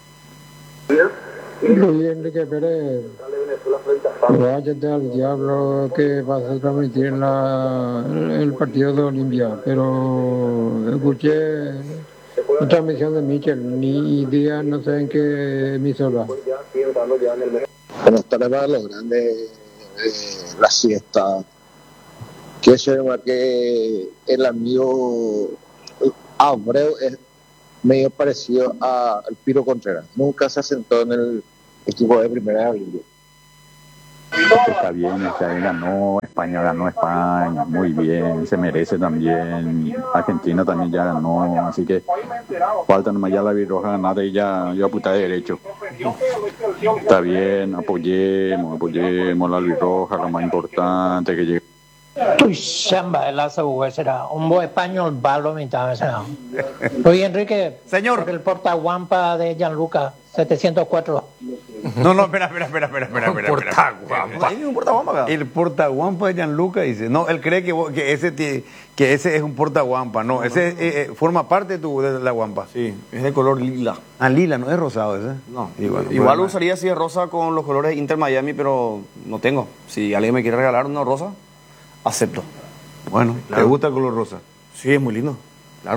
Luis Enrique Pérez, váyate al diablo que vas a transmitir en la, el partido de Olimpia, pero escuché la transmisión de Michel, ni idea, no sé en qué emisora. Buenas tardes para los grandes, eh, la siesta. Quiero decir que el amigo Abreu es medio parecido a- al Piro Contreras. Nunca se asentó en el equipo de primera de abril. Está bien, está bien, ganó España, ganó España, muy bien, se merece también. Argentina también ya ganó, así que falta nomás ya la birroja ganar y ya yo apunté de derecho. Está bien, apoyemos, apoyemos la birroja, lo más importante que llegue. Tu chamba el asa será un buen español balo mitad será. Oye Enrique, señor, el portaguampa de Gianluca setecientos cuatro. No, no, espera, espera, espera, espera, espera. espera, Portaguampa. Hay un portaguampa acá. El portaguampa de Gianluca dice, no, él cree que, vos- que, ese, ti- que ese es un portaguampa, no, ese eh, eh, forma parte de, tu, de la guampa. Sí, es de color lila. Ah, lila, no es rosado ese. No, Y bueno, igual bueno, usaría así de rosa con los colores Inter Miami, pero no tengo. Si alguien me quiere regalar una rosa, acepto. Bueno, ¿te Claro. gusta el color rosa? Sí, es muy lindo, claro.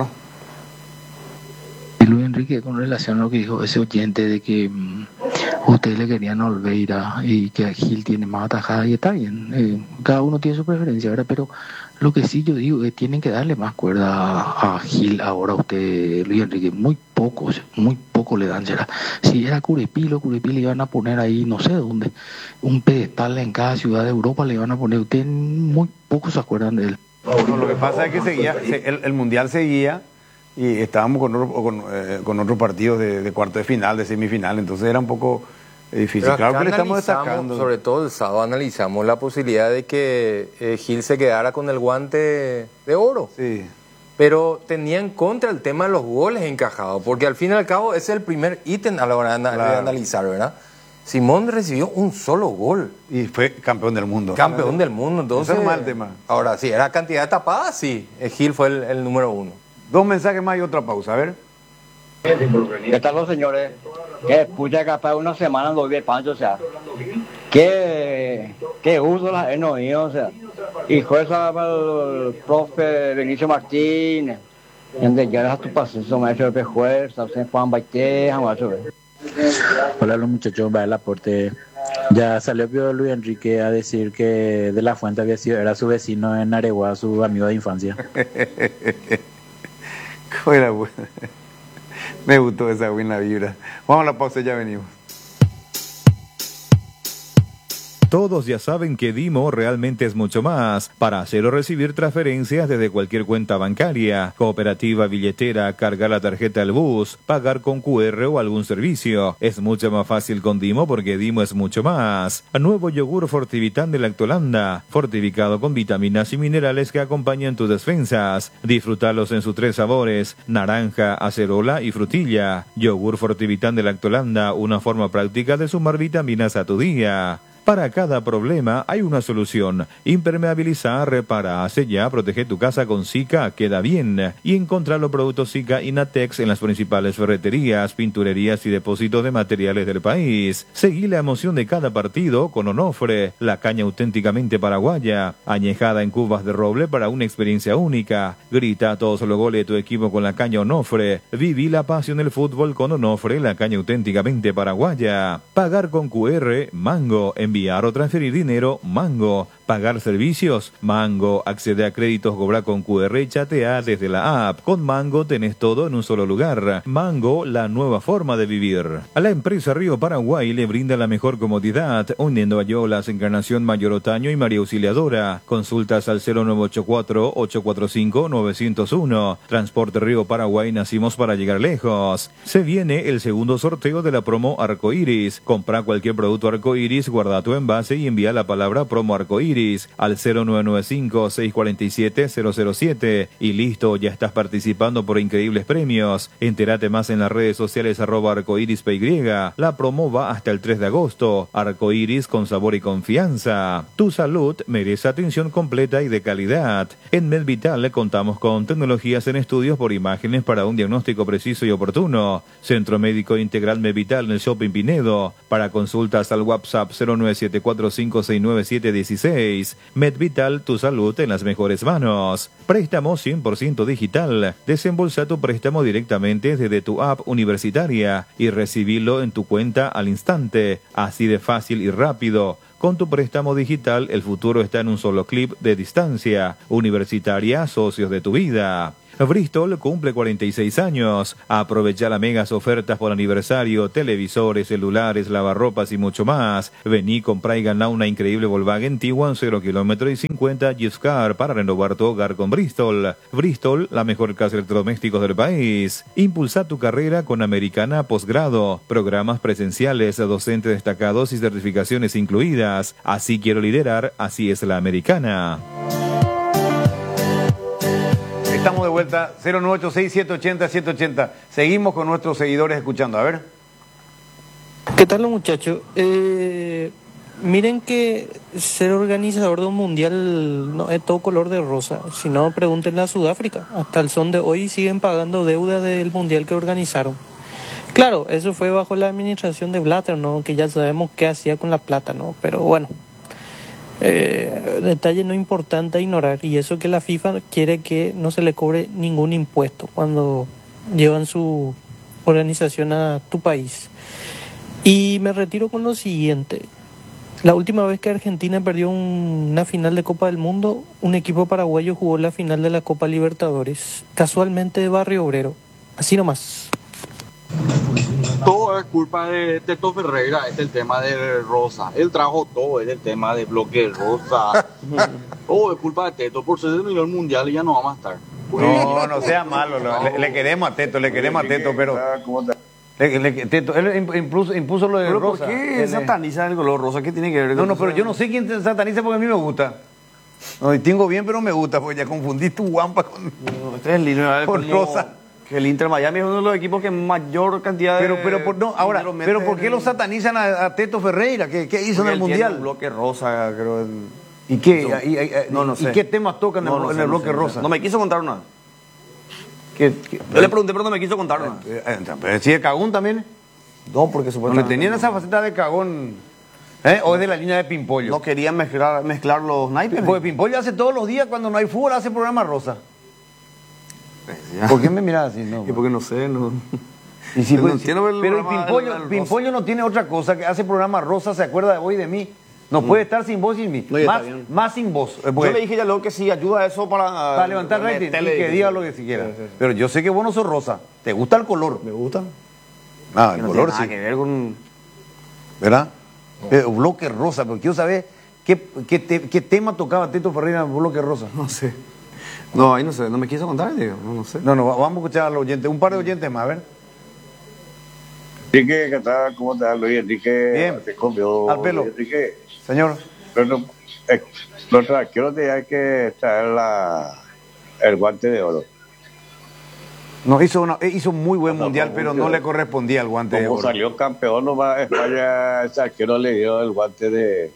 Y Luis Enrique, con relación a lo que dijo ese oyente de que mm, ustedes le querían a Olveira y que Gil tiene más atajada, y está bien, eh, cada uno tiene su preferencia, ¿verdad? Pero lo que sí yo digo es que tienen que darle más cuerda a, a Gil ahora usted, Luis Enrique, muy poco, o sea, muy poco le dan, será. Si era Curepilo, Curepilo le iban a poner ahí, no sé dónde, un pedestal en cada ciudad de Europa le iban a poner, ustedes muy pocos se acuerdan de él. No, lo que pasa es que seguía, se- el, el mundial seguía y estábamos con, otro- con, eh, con otros partidos de, de cuarto de final, de semifinal, entonces era un poco eh, difícil. Pero Claro acá que le estamos analizamos, destacando. sobre todo el sábado, analizamos la posibilidad de que eh, Gil se quedara con el guante de oro. Sí. Pero tenía en contra el tema de los goles encajados, porque al fin y al cabo ese es el primer ítem a la hora de, ana- de Claro. analizar, ¿verdad? Simón recibió un solo gol. Y fue campeón del mundo. Campeón del mundo, entonces. Ese es mal tema. Ahora, sí, era cantidad de tapadas, sí. eh, Gil fue el, el número uno. Dos mensajes más y otra pausa, a ver. ¿Qué tal los señores? Que pucha capaz una semana no vi Pancho, o sea, qué, qué uso las he no oído, o sea, y jueza para el profe Benicio Martínez, donde ya eras tu paso, maestro de fuerza, o sea, Juan Baiteja, maestro. Hola los muchachos, va el aporte. Ya salió Pío Luis Enrique a decir que De la Fuente había sido, era su vecino en Areguá, su amigo de infancia. ¿Cómo era buena? Me gustó esa buena vibra. Vamos a la pausa, ya venimos. Todos ya saben que Dimo realmente es mucho más. Para hacer o recibir transferencias desde cualquier cuenta bancaria, cooperativa, billetera, cargar la tarjeta al bus, pagar con Q R o algún servicio. Es mucho más fácil con Dimo porque Dimo es mucho más. Nuevo yogur Fortivitán de Lactolanda, fortificado con vitaminas y minerales que acompañan tus defensas. Disfrútalos en sus tres sabores, naranja, acerola y frutilla. Yogur Fortivitán de Lactolanda, una forma práctica de sumar vitaminas a tu día. Para cada problema hay una solución. Impermeabiliza, repara, sella, protege tu casa con Zika, queda bien. Y encontrar los productos Zika Inatex en las principales ferreterías, pinturerías y depósitos de materiales del país. Seguí la emoción de cada partido con Onofre, la caña auténticamente paraguaya, añejada en cubas de roble para una experiencia única. Grita todos los goles de tu equipo con la caña Onofre. Viví la pasión del fútbol con Onofre, la caña auténticamente paraguaya. Pagar con Q R, Mango. Enviar o transferir dinero, Mango. Pagar servicios, Mango. Accede a créditos, cobra con Q R y chatea desde la app. Con Mango tenés todo en un solo lugar. Mango, la nueva forma de vivir. A la empresa Río Paraguay le brinda la mejor comodidad, uniendo a Yolas, Encarnación, Mayor Otaño y María Auxiliadora. Consultas al cero nueve ocho cuatro, ocho cuatro cinco, nueve cero uno. Transporte Río Paraguay, nacimos para llegar lejos. Se viene el segundo sorteo de la promo Arcoiris. Compra cualquier producto Arcoiris, guarda tu tu envase y envía la palabra promo arcoiris al cero nueve nueve cinco, seis cuatro siete, cero cero siete y listo, ya estás participando por increíbles premios. Entérate más en las redes sociales arroba arcoirispy. La promo va hasta el tres de agosto. Arcoiris con sabor y confianza. Tu salud merece atención completa y de calidad. En MedVital contamos con tecnologías en estudios por imágenes para un diagnóstico preciso y oportuno. Centro Médico Integral MedVital en el Shopping Pinedo. Para consultas al WhatsApp cero nueve siete cuatro cinco seis nueve siete uno seis. MedVital, tu salud en las mejores manos. Préstamo cien por ciento digital. Desembolsa tu préstamo directamente desde tu app universitaria y recibilo en tu cuenta al instante. Así de fácil y rápido. Con tu préstamo digital, el futuro está en un solo clip de distancia. Universitaria, socios de tu vida. Bristol cumple cuarenta y seis años. Aprovecha las megas ofertas por aniversario, televisores, celulares, lavarropas y mucho más. Vení, comprá y ganá una increíble Volkswagen Tiguan cero kilómetros y cincuenta gift card para renovar tu hogar con Bristol. Bristol, la mejor casa de electrodomésticos del país. Impulsa tu carrera con Americana Posgrado. Programas presenciales, docentes destacados y certificaciones incluidas. Así quiero liderar, así es la Americana. Estamos de vuelta, cero nueve ocho seis, siete ocho cero, siete ocho cero. Seguimos con nuestros seguidores escuchando. A ver. ¿Qué tal, los muchachos? Eh, miren que ser organizador de un mundial no es todo color de rosa. Si no, pregúntenle a Sudáfrica. Hasta el son de hoy siguen pagando deuda del mundial que organizaron. Claro, eso fue bajo la administración de Blatter, ¿no? Que ya sabemos qué hacía con la plata, ¿no? Pero bueno. Eh, detalle no importante a ignorar, y eso que la FIFA quiere que no se le cobre ningún impuesto cuando llevan su organización a tu país. Y me retiro con lo siguiente: la última vez que Argentina perdió un, una final de Copa del Mundo, un equipo paraguayo jugó la final de la Copa Libertadores, casualmente de Barrio Obrero. Así nomás. Todo es culpa de Teto Ferreira, es el tema de Rosa. Él trajo todo, es el tema de bloque Rosa. Todo es culpa de Teto, por ser el millón mundial y ya no vamos a estar. No, no sea malo, le, le queremos a Teto, le queremos a Teto, pero... Le, le, Teto, él impuso, impuso lo de ¿Pero Rosa. ¿Por qué él, sataniza el color rosa? ¿Qué tiene que ver? No, no, pero yo no sé quién te sataniza porque a mí me gusta. No distingo bien, pero me gusta, porque ya confundí tu guampa con, no, este es el lindo, con como... Rosa. Que el Inter Miami es uno de los equipos que mayor cantidad pero, de... Pero, por, no, ahora, pero ¿por qué lo satanizan a, a Teto Ferreira? ¿Qué, qué hizo en el Mundial? Un bloque rosa, creo. En... ¿Y qué, no, y, y, no, no sé. ¿Y qué temas tocan no, en, no en sé, el bloque no sé, rosa? No me quiso contar nada. ¿Qué, qué, Yo le pregunté, pero no me quiso contar nada. Eh, eh, ¿Pero si de cagón también? No, porque supuestamente... ¿No tenían esa faceta de cagón? ¿Eh? ¿O es de la línea de Pimpollo? No querían mezclar, mezclar los naipes. Porque Pimpollo hace todos los días, cuando no hay fútbol, hace programa rosa. ¿Por qué me miras así? No, y porque no sé, no... Y si, pues, no pero el Pimpollo, el Pimpollo no tiene otra cosa, que hace programa rosa, se acuerda de vos y de mí. No mm. puede estar sin vos y sin mí. No, más, más sin vos. Yo le dije ya luego que sí, ayuda a eso para... Para levantar rating y que diga lo que si quiera. Sí, sí, sí. Pero yo sé que vos no sos rosa. ¿Te gusta el color? Me gusta. Ah, el no color tiene nada sí. que ver con... ¿Verdad? No. Eh, bloque rosa, pero quiero saber qué, qué, te, qué tema tocaba Teto Ferreira en bloque rosa. No sé. No, ahí no sé, no me quiso contar, digo, no, no sé. No, no, vamos a escuchar a los oyentes, un par de oyentes más, a ver. Enrique, ¿qué tal? ¿Cómo te hablo? Enrique, bien. Te comió, al pelo. Enrique. Señor. Pero, eh, lo quiero decir, hay que traer la, el guante de oro. No, hizo, una, hizo muy buen no, mundial, no, pero no le correspondía el guante de oro. Como salió campeón, nomás España, ese arquero le dio el guante de...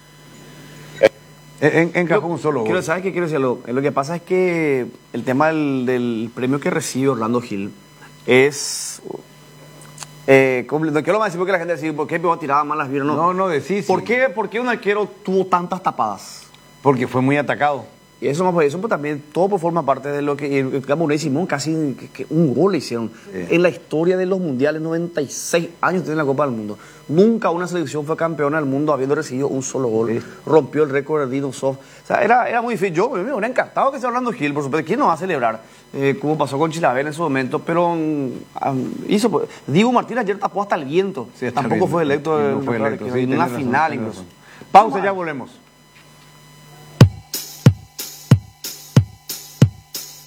En, encajó un solo quiero, ¿Sabes qué quiero decir? Lo, lo que pasa es que el tema del, del premio que recibe Orlando Gil es... Eh, no quiero más decir porque la gente dice, ¿por qué me tiraba mal las vieron? No, no, no decís. ¿Por, sí. qué, ¿Por qué un arquero tuvo tantas tapadas? Porque fue muy atacado. Y eso, eso pues, también, todo por forma parte de lo que... Gamoné y Simón casi que, que un gol le hicieron. Sí. En la historia de los mundiales, noventa y seis años tiene la Copa del Mundo. Nunca una selección fue campeona del mundo habiendo recibido un solo gol. Sí. Rompió el récord de Dino Soft. O sea, era, era muy difícil. Yo me hubiera encantado que esté hablando Gil, por supuesto. ¿Quién no va a celebrar? Eh, como pasó con Chilaver en su momento, pero um, hizo... Pues, Diego Martín ayer tapó hasta el viento. Sí, Tampoco bien. fue electo. Sí, no fue electo. Sí, en una final incluso. Pausa, ya volvemos.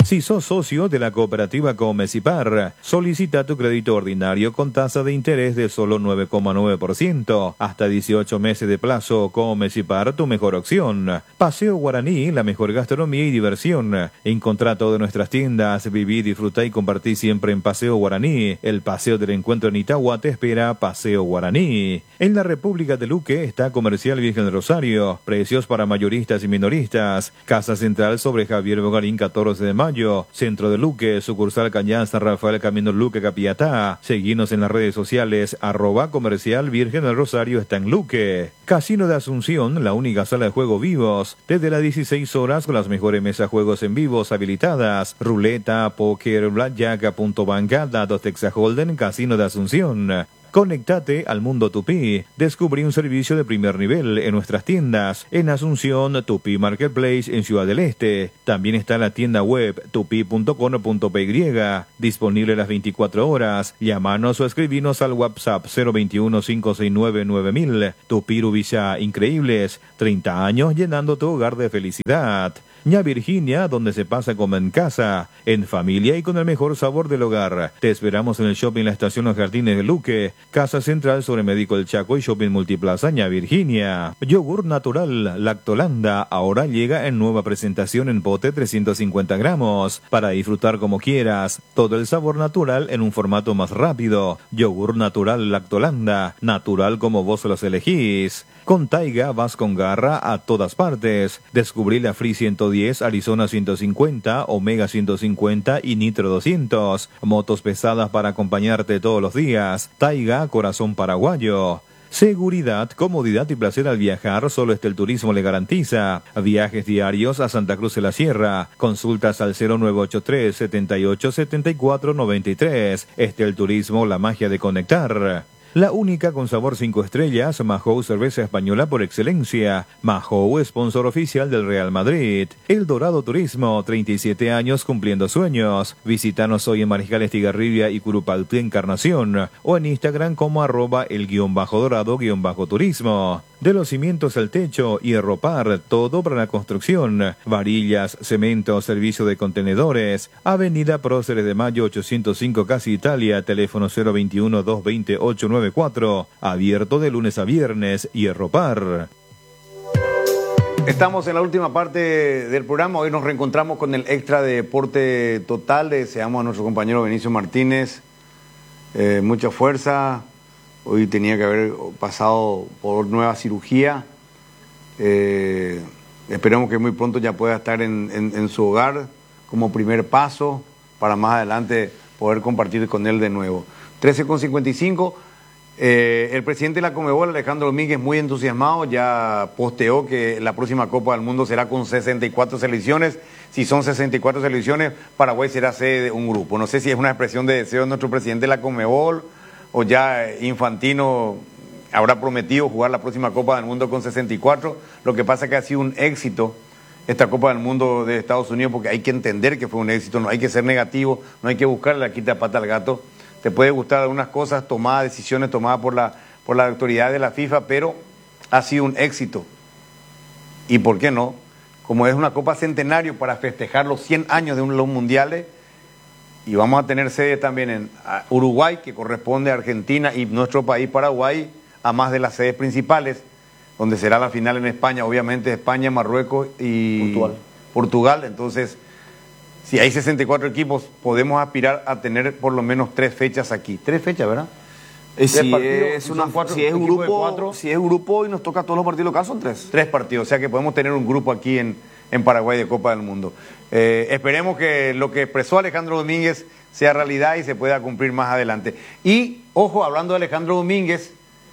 Si sos socio de la cooperativa Comecipar, solicita tu crédito ordinario con tasa de interés de solo nueve coma nueve por ciento, hasta dieciocho meses de plazo. Comecipar, tu mejor opción. Paseo Guaraní, la mejor gastronomía y diversión. Encontrá todas nuestras tiendas, viví, disfrutá y compartí siempre en Paseo Guaraní. El Paseo del Encuentro en Itagua te espera. Paseo Guaraní. En la República de Luque está Comercial Virgen del Rosario. Precios para mayoristas y minoristas. Casa Central sobre Javier Bogarín, catorce de mayo. Centro de Luque, sucursal Cañas, San Rafael, Camino Luque, Capiatá. Seguinos en las redes sociales, arroba Comercial Virgen del Rosario está en Luque. Casino de Asunción, la única sala de juego vivos, desde las dieciséis horas con las mejores mesas juegos en vivos habilitadas. Ruleta, póker, blackjack, punto banca, datos Texas Holden, Casino de Asunción. Conectate al mundo Tupí. Descubrí un servicio de primer nivel en nuestras tiendas. En Asunción, Tupí Marketplace en Ciudad del Este. También está la tienda web tupi punto com punto p y. Disponible las veinticuatro horas. Llámanos o escribinos al WhatsApp cero veintiuno, cinco seis nueve, nueve mil. Tupí Rubilla Increíbles. treinta años llenando tu hogar de felicidad. Ña Virginia, donde se pasa como en casa, en familia y con el mejor sabor del hogar. Te esperamos en el Shopping La Estación Los Jardines de Luque, Casa Central sobre Médico El Chaco y Shopping Multiplaza Ña Virginia. Yogur natural Lactolanda ahora llega en nueva presentación en pote trescientos cincuenta gramos, para disfrutar como quieras. Todo el sabor natural en un formato más rápido. Yogur natural Lactolanda, natural como vos los elegís. Con Taiga vas con garra a todas partes. Descubrí la Free ciento diez, Arizona ciento cincuenta, Omega ciento cincuenta y Nitro doscientos. Motos pesadas para acompañarte todos los días. Taiga, corazón paraguayo. Seguridad, comodidad y placer al viajar, solo Estel Turismo le garantiza. Viajes diarios a Santa Cruz de la Sierra. Consultas al cero nueve ocho tres, setenta y ocho, setenta y cuatro, noventa y tres. Estel Turismo, la magia de conectar. La única con sabor cinco estrellas, Mahou cerveza española por excelencia. Mahou, sponsor oficial del Real Madrid. El Dorado Turismo, treinta y siete años cumpliendo sueños. Visítanos hoy en Mariscal Estigarribia y Curupaltí, Encarnación, o en Instagram como arroba el guión bajo dorado guión bajo turismo. De los cimientos al techo, Hierropar, todo para la construcción. Varillas, cemento, servicio de contenedores. Avenida Próceres de Mayo ochocientos cinco, Casi Italia, teléfono cero veintiuno, doscientos veinte, ochocientos noventa y cuatro. Abierto de lunes a viernes, Hierropar. Estamos en la última parte del programa. Hoy nos reencontramos con el extra de Deporte Total. Le deseamos a nuestro compañero Benicio Martínez eh, mucha fuerza. Hoy tenía que haber pasado por nueva cirugía. Eh, esperemos que muy pronto ya pueda estar en, en, en su hogar como primer paso para más adelante poder compartir con él de nuevo. trece con cincuenta y cinco. Eh, el presidente de la Conmebol, Alejandro Domínguez, muy entusiasmado, ya posteó que la próxima Copa del Mundo será con sesenta y cuatro selecciones. Si son sesenta y cuatro selecciones, Paraguay será sede de un grupo. No sé si es una expresión de deseo de nuestro presidente de la Conmebol o ya Infantino habrá prometido jugar la próxima Copa del Mundo con sesenta y cuatro. Lo que pasa es que ha sido un éxito esta Copa del Mundo de Estados Unidos, porque hay que entender que fue un éxito, no hay que ser negativo, no hay que buscarle la quita pata al gato. Te puede gustar algunas cosas, tomadas, decisiones tomadas por la, por la autoridad de la FIFA, pero ha sido un éxito. ¿Y por qué no? Como es una Copa Centenario para festejar los cien años de los mundiales, y vamos a tener sede también en Uruguay, que corresponde a Argentina, y nuestro país, Paraguay, a más de las sedes principales, donde será la final en España, obviamente España, Marruecos y Portugal. Portugal. Entonces, si hay sesenta y cuatro equipos, podemos aspirar a tener por lo menos tres fechas aquí. Tres fechas, ¿verdad? Eh, si, es una, cuatro, si, es un grupo, cuatro, si es un grupo y nos toca todos los partidos locales, son tres. Tres partidos, o sea que podemos tener un grupo aquí en, en Paraguay de Copa del Mundo. Eh, esperemos que lo que expresó Alejandro Domínguez sea realidad y se pueda cumplir más adelante. Y, ojo, hablando de Alejandro Domínguez,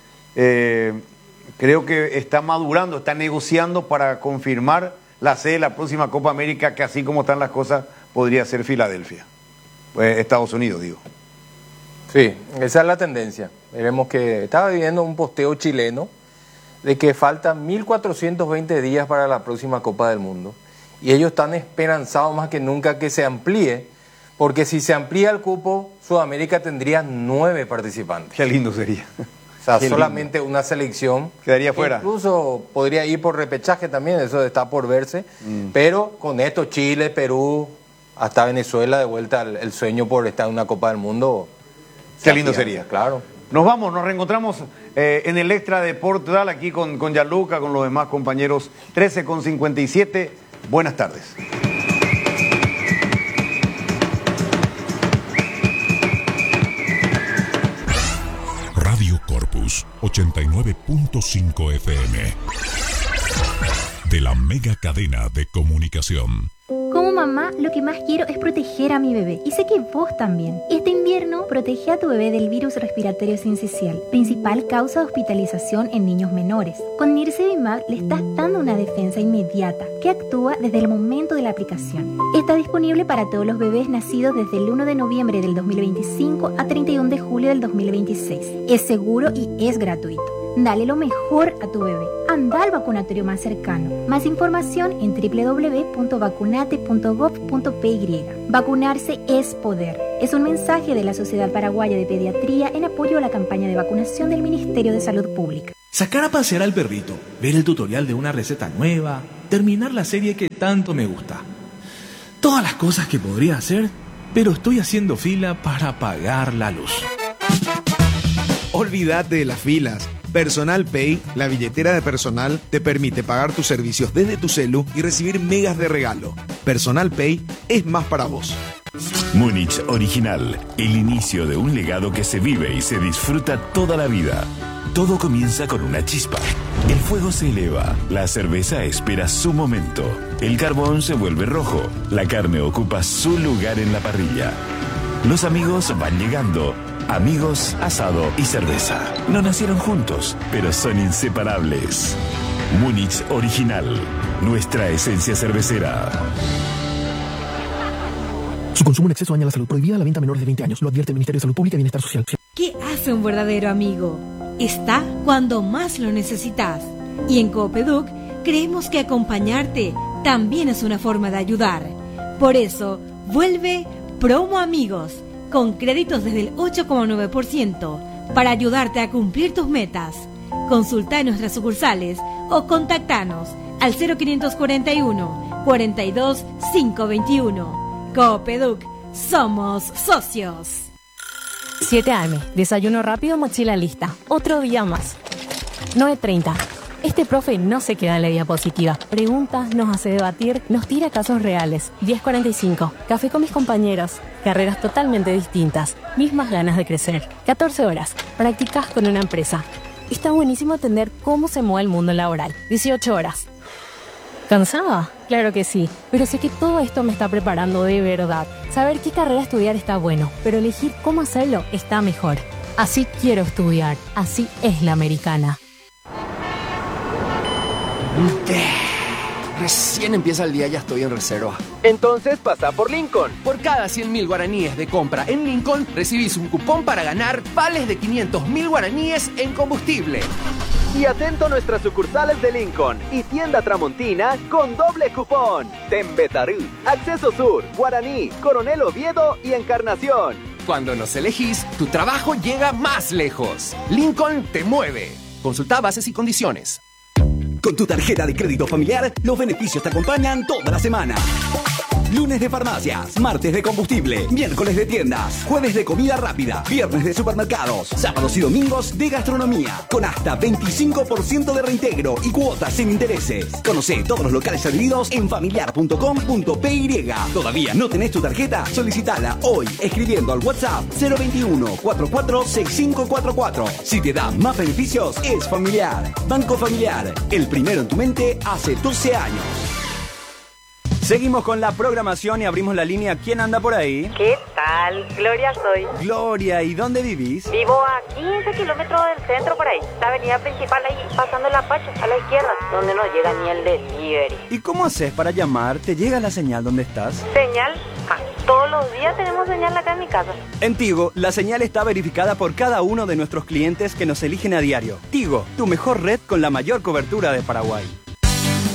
eh, creo que está madurando, está negociando para confirmar la sede de la próxima Copa América, que así como están las cosas, podría ser Filadelfia. Pues Estados Unidos, digo. Sí, esa es la tendencia. Veremos que estaba viendo un posteo chileno de que faltan mil cuatrocientos veinte días para la próxima Copa del Mundo. Y ellos están esperanzados más que nunca que se amplíe, porque si se amplía el cupo, Sudamérica tendría nueve participantes. Qué lindo sería. O sea, Qué solamente lindo. Una selección. Quedaría fuera. Incluso podría ir por repechaje también, eso está por verse. Mm. Pero con esto Chile, Perú, hasta Venezuela de vuelta el, el sueño por estar en una Copa del Mundo. Qué lindo sería. Claro. Nos vamos, nos reencontramos eh, en el Extra de Portugal, aquí con, con Gianluca, con los demás compañeros. trece con cincuenta y siete. Buenas tardes. Radio Corpus ochenta y nueve punto cinco F M. De la mega cadena de comunicación. Como mamá, lo que más quiero es proteger a mi bebé. Y sé que vos también. Este invierno, protege a tu bebé del virus respiratorio sincicial, principal causa de hospitalización en niños menores. Con Nirsevimab le estás dando una defensa inmediata que actúa desde el momento de la aplicación. Está disponible para todos los bebés nacidos desde el uno de noviembre del dos mil veinticinco a treinta y uno de julio del dos mil veintiséis. Es seguro y es gratuito. Dale lo mejor a tu bebé. Anda al vacunatorio más cercano. Más información en doble u doble u doble u punto vacunate punto gov punto p y. Vacunarse es poder. Es un mensaje de la Sociedad Paraguaya de Pediatría en apoyo a la campaña de vacunación del Ministerio de Salud Pública. Sacar a pasear al perrito, ver el tutorial de una receta nueva, terminar la serie que tanto me gusta. Todas las cosas que podría hacer, pero estoy haciendo fila para pagar la luz. Olvídate de las filas. Personal Pay, la billetera de personal, te permite pagar tus servicios desde tu celu y recibir megas de regalo. Personal Pay es más para vos. Múnich Original, el inicio de un legado que se vive y se disfruta toda la vida. Todo comienza con una chispa. El fuego se eleva, la cerveza espera su momento, el carbón se vuelve rojo, la carne ocupa su lugar en la parrilla. Los amigos van llegando. Amigos, asado y cerveza. No nacieron juntos, pero son inseparables. Múnich Original, nuestra esencia cervecera. Su consumo en exceso daña la salud. Prohibida la venta a menores de veinte años. Lo advierte el Ministerio de Salud Pública y Bienestar Social. ¿Qué hace un verdadero amigo? Está cuando más lo necesitas. Y en Coopeduc creemos que acompañarte también es una forma de ayudar. Por eso, vuelve Promo Amigos, con créditos desde el ocho coma nueve por ciento, para ayudarte a cumplir tus metas. Consulta en nuestras sucursales o contactanos al cero quinientos cuarenta y uno, cuarenta y dos, quinientos veintiuno. Coopeduc, somos socios. siete a eme, desayuno rápido, mochila lista. Otro día más. nueve treinta. Este profe no se queda en la diapositiva. Pregunta, nos hace debatir, nos tira casos reales. diez cuarenta y cinco. Café con mis compañeros. Carreras totalmente distintas. Mismas ganas de crecer. catorce horas. Prácticas con una empresa. Está buenísimo entender cómo se mueve el mundo laboral. dieciocho horas. ¿Cansada? Claro que sí. Pero sé que todo esto me está preparando de verdad. Saber qué carrera estudiar está bueno, pero elegir cómo hacerlo está mejor. Así quiero estudiar. Así es la americana. Recién empieza el día y ya estoy en reserva. Entonces pasa por Lincoln. Por cada cien mil guaraníes de compra en Lincoln, recibís un cupón para ganar vales de quinientos mil guaraníes en combustible. Y atento a nuestras sucursales de Lincoln y tienda Tramontina con doble cupón. Tembetarí, Acceso Sur, Guaraní, Coronel Oviedo y Encarnación. Cuando nos elegís, tu trabajo llega más lejos. Lincoln te mueve. Consulta bases y condiciones. Con tu tarjeta de crédito familiar, los beneficios te acompañan toda la semana. Lunes de farmacias, martes de combustible, miércoles de tiendas, jueves de comida rápida, viernes de supermercados, sábados y domingos de gastronomía, con hasta veinticinco por ciento de reintegro y cuotas sin intereses. Conoce todos los locales adheridos en familiar punto com punto p y. ¿Todavía no tenés tu tarjeta? Solicitala hoy escribiendo al WhatsApp cero veintiuno, cuarenta y cuatro, sesenta y cinco cuarenta y cuatro. Si te da más beneficios, es Familiar. Banco Familiar, el primero en tu mente hace doce años. Seguimos con la programación y abrimos la línea. ¿Quién anda por ahí? ¿Qué tal? Gloria soy. Gloria, ¿y dónde vivís? Vivo a quince kilómetros del centro por ahí. La avenida principal ahí, pasando la Pacha, a la izquierda, donde no llega ni el delivery. ¿Y cómo haces para llamar? ¿Te llega la señal donde estás? ¿Señal? Ah, todos los días tenemos señal acá en mi casa. En Tigo, la señal está verificada por cada uno de nuestros clientes que nos eligen a diario. Tigo, tu mejor red con la mayor cobertura de Paraguay.